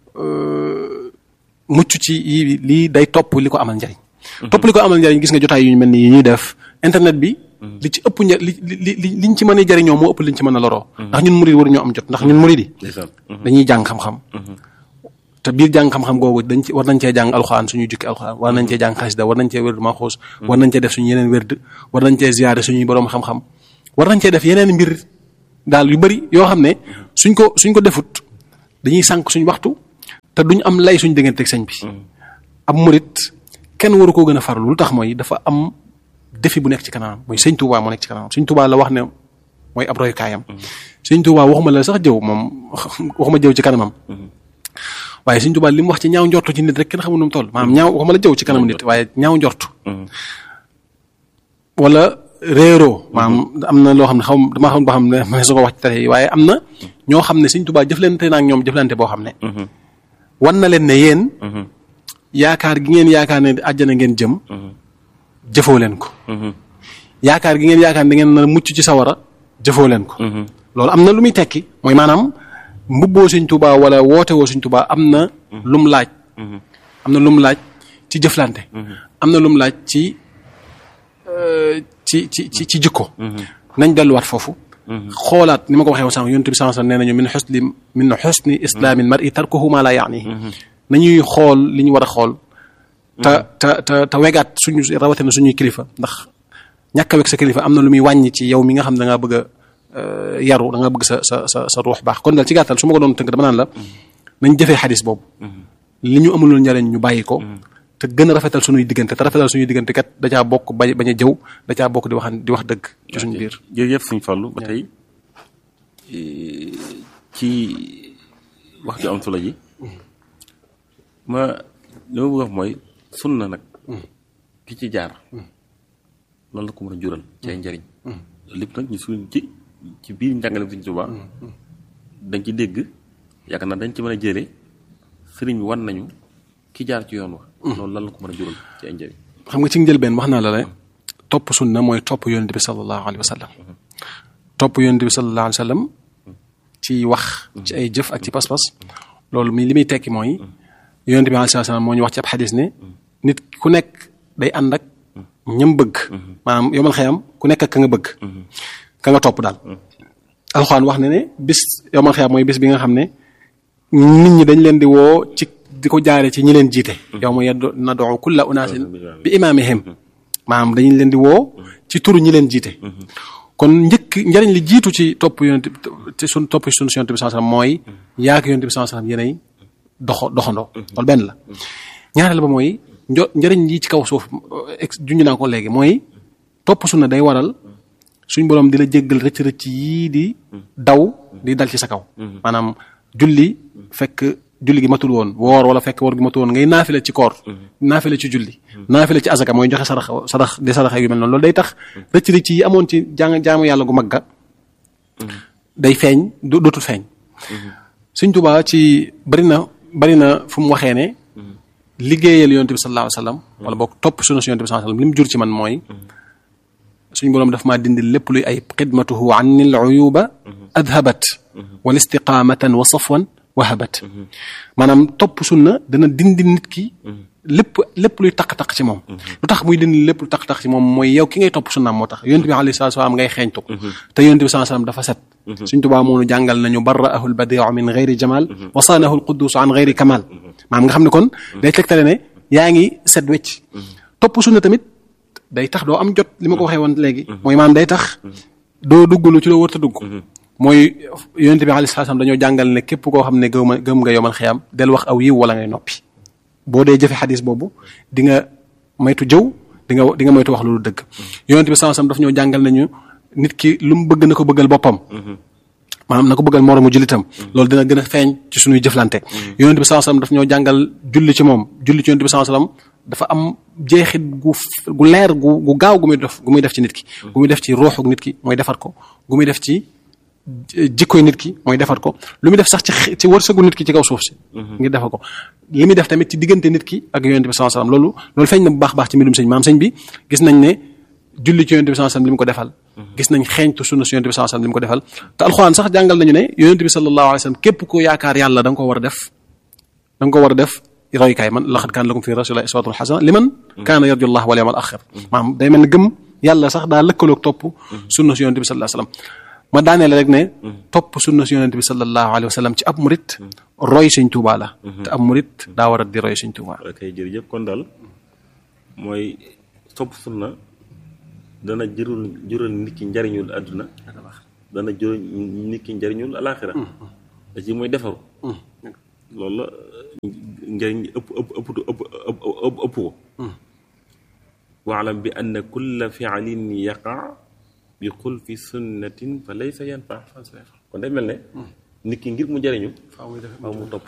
mucc ci lii day topp li ko amal njariñ. topp li ko amal njariñ gis nga jotaay yu ñu mel ni yi ñuy def internet bi. li ci ëpp liñ ci mën a jariñoo moo ëpp liñ ci mën a loroo. ndax ñun murid waruñoo am jot ndax ñun murid yi dañuy jàng xam-xam. te biir jàng xam-xam googu dañ ci war nañ cee jàng alxuraan suñuy jukki alxuraan war nañ cee jàng xasida war nañ cee wérdu maxuus war nañ cee def suñu yeneen wérd war nañ cee ziyaare suñuy boroom xam-xam war nañ cee def yeneen mbir daal yu bari yoo xam ne suñ ko defut dañuy sànq suñ waxtu te duñ am lay suñ digganteeg sëñ bi ab murit kenn waru koo gën a farlu lu tax mooy dafa am défi bu nekk ci kanamam mooy sëñ Tuubaa moo nekk ci kanamam sëñ Tuubaa la wax ne mooy ab royukaayam sëñ Tuubaa waxuma la sax jëw moom waxuma jëw ci kanamam waaye sëñ Tuubaa li mu wax ci ñaaw njortu ci nit rek kenn xamul nu mu toll maanaam ñaaw waxuma la jëw ci kanam nit waaye ñaaw njortu wala réeroo maanaam am na loo xam ne damaa xam boo xam ne ma su ko wax ci télé yi waaye am na ñoo xam ne sëñ Tuubaa jëflante na ak ñoom jëflante boo xam ne wan na leen ne yéen yaakaar gi ngeen yaakaar ne àjjana ngeen jëm jëfoo leen ko yaakaar gi ngeen yaakaar ne da ngeen na mucc ci sawara jëfoo leen ko loolu am na lu muy tekki mooy maanaam mbubboo sëñ Tuubaa wala woote woo sëñ Tuubaa am na lum laaj am na lum laaj ci jëflante am na lum laaj ci jikko nañ delluwaat foofu xoolaat ni ma ko waxee woon sànq yonent bi sànq nee nañu min xusni islaamil mar'i tarkuhu ma la yaanihi nañuy xool li ñu war a xool te wegaat suñu rawatina suñuy kilifa ndax ñàkk a weg sa kilifa am na lu muy wàññi ci yow mi nga xam da ngaa bëgg a yaru da nga bëgg sa ruux baax kon daal ci gàttal su ma ko doon tënk dama naan la nañ jëfee xadis boobu li ñu amuloon njariñ ñu bàyyi ko te gën a rafetal suñuy diggante te rafetal suñuy diggante kat da caa bokk bañ a jëw da caa bokk di wax dëgg ci suñu biir. jërëjëf suñu Fallu ba tey ci wax ju am solo ji ma li ma bëgg wax mooy sunna nag ki ci jaar loolu la ko mën a jural ci ay njariñ lépp nag ñu suñ ci biir njàngaleem Sëriñ Tuubaa dañ ci dégg yaakaar naa dañ ci mën a jëlee sëriñ bi wan nañu ki jaar ci yoon wa loolu lan la ko mën a jural ci ay njëriñ xam nga ci njëlbeen wax naa la ne topp sunna mooy topp yonent bi sallallahu alayhi wa sallam topp yonent bi sallallahu alayhi wa sallam ci wax ci ay jëf ak ci pas-pas loolu li muy tekki mooy yonent bi alayhi salaam moo ñu wax ci ab xadis ne nit ku nekk day ànd ak ñam bëgg maanaam yomal xëyam ku nekk ak ka nga bëgg ka nga topp daal alxuraan wax ne ne bis yomal xëyam mooy bis bi nga xam ne nit ñi dañ leen di woo ci di ko jaare ci ñi leen jiite yawma nad'u kulla unaasin bi imaamihim maanaam dañu leen di woo ci turu ñi leen jiite kon njëriñ li jiitu ci topp yonent ci suñ topp ci sunu yonent bi sallallahu alayhi wasallam mooy yaak yonent bi sallallahu alayhi wasallam yéenay doxandoo loolu benn la ñaareel ba mooy njëriñ yi ci kaw suuf junj naa ko léegi mooy topp sunna day waral suñ boroom di la jéggal rëcc yii di daw di dal ci sa kaw maanaam julli fekk julli gi matul woon woor wala fekk woor gi matul woon ngay naafile ci koor naafile ci julli naafile ci azaka mooy joxe sarax di sarax yu mel noonu loolu day tax rëcc yi amoon ci jaamu yàlla gu mag ga day feeñ dootul feeñ Sëriñ Tuubaa ci bari na fu mu waxee ne liggéeyal yonent bi sallallahu alayhi wasallam wala boog topp sunna yonent bi sallallahu alayhi wasallam li mu jur ci man mooy suñu boroom daf maa dindi lépp luy ay xidmatuhu anil uyuba adhabat wal istiqamatan wa safwan wahabat maanaam topp sunna dana dindi nit ki lépp luy taq-taq ci moom lu tax muy dindi lépp lu taq-taq ci moom mooy yow ki ngay topp sunnaam moo tax yonent bi alayhi salaatu wa salaam ngay xeeñtu te yonent bi sallallahu alayhi wasallam dafa set Sëriñ Tuubaa moo nu jàngal nañu barra'ahu al-badi'u min ghayri jamal wa saanahu al-quddus an ghayri kamal maanaam nga xam ne kon day tegtale ne yaa ngi set wecc topp sunna tamit day tax doo am jot li ma ko waxee woon léegi mooy maanaam day tax doo dugg lu ci loo wërta dugg mooy yonent bi alayhi salaam dañoo jàngal ne képp koo xam ne gëm nga yomal xiyam del wax aw yiw wala ngay noppi boo dee jëfe xadis boobu di nga maytu jëw di nga maytu wax loolu dëgg yonent bi sallallahu alayhi wasallam daf ñoo jàngal nañu nit ki lu mu bëgg na ko bëggal boppam maanaam na ko bëggal moroomu jullitam loolu dina gën a feeñ ci suñuy jëflante yonent bi sallallahu alayhi wasallam daf ñoo jàngal julli ci moom julli ci yonent bi sallallahu alayhi wasallam dafa am jeexit gu leer gu gaaw gu muy def ci nit ki gu muy def ci ruuxu nit ki mooy defar ko gu muy def ci jikkoy nit ki mooy defar ko lu muy def sax ci wërsëgu nit ki ci kaw suuf si ngir defar ko li muy def tamit ci diggante nit ki ak yonent bi sallallahu alayhi wasallam loolu feeñ na bu baax ci mbindum sëñ maam sëñ bi gis nañ ne julli ci yonent bi sallallahu alayhi wasallam li mu ko defal gis nañ xeeñtu sunna si yonent bi sallallahu alayhi wasallam li mu ko defal te alxuraan sax jàngal nañu ne yonent bi sallallahu alayhi wasallam képp ko yaakaar yàlla da nga ko war a def roykaay man laqad kaana lakum fi rasulillahi uswatun hasana liman kaana yarju llaha wal yawmal axir maanaam day mel ne gëm yàlla sax daa lëkkaloog topp sunna si yonent bi sallallahu alayhi wasallam ma daaneel rek ne topp sunna si yonent bi sallallahu alayhi wa sallam ci ab murit roy sëñ Tuubaa la te ab murit daa war a di roy sëñ Tuubaa. ok jërëjëf kon daal mooy topp sunna dana jural nit ki njariñul àdduna dana jural nit ki njariñul alaaxira da ci mooy defaru loolu la njariñ ëpp ko waalam bi anna kulla fi'lin yaqa bi xulfi sunnatin fa laysa yanfa kon day mel ne nit ki ngir mu jariñu faaw mu topp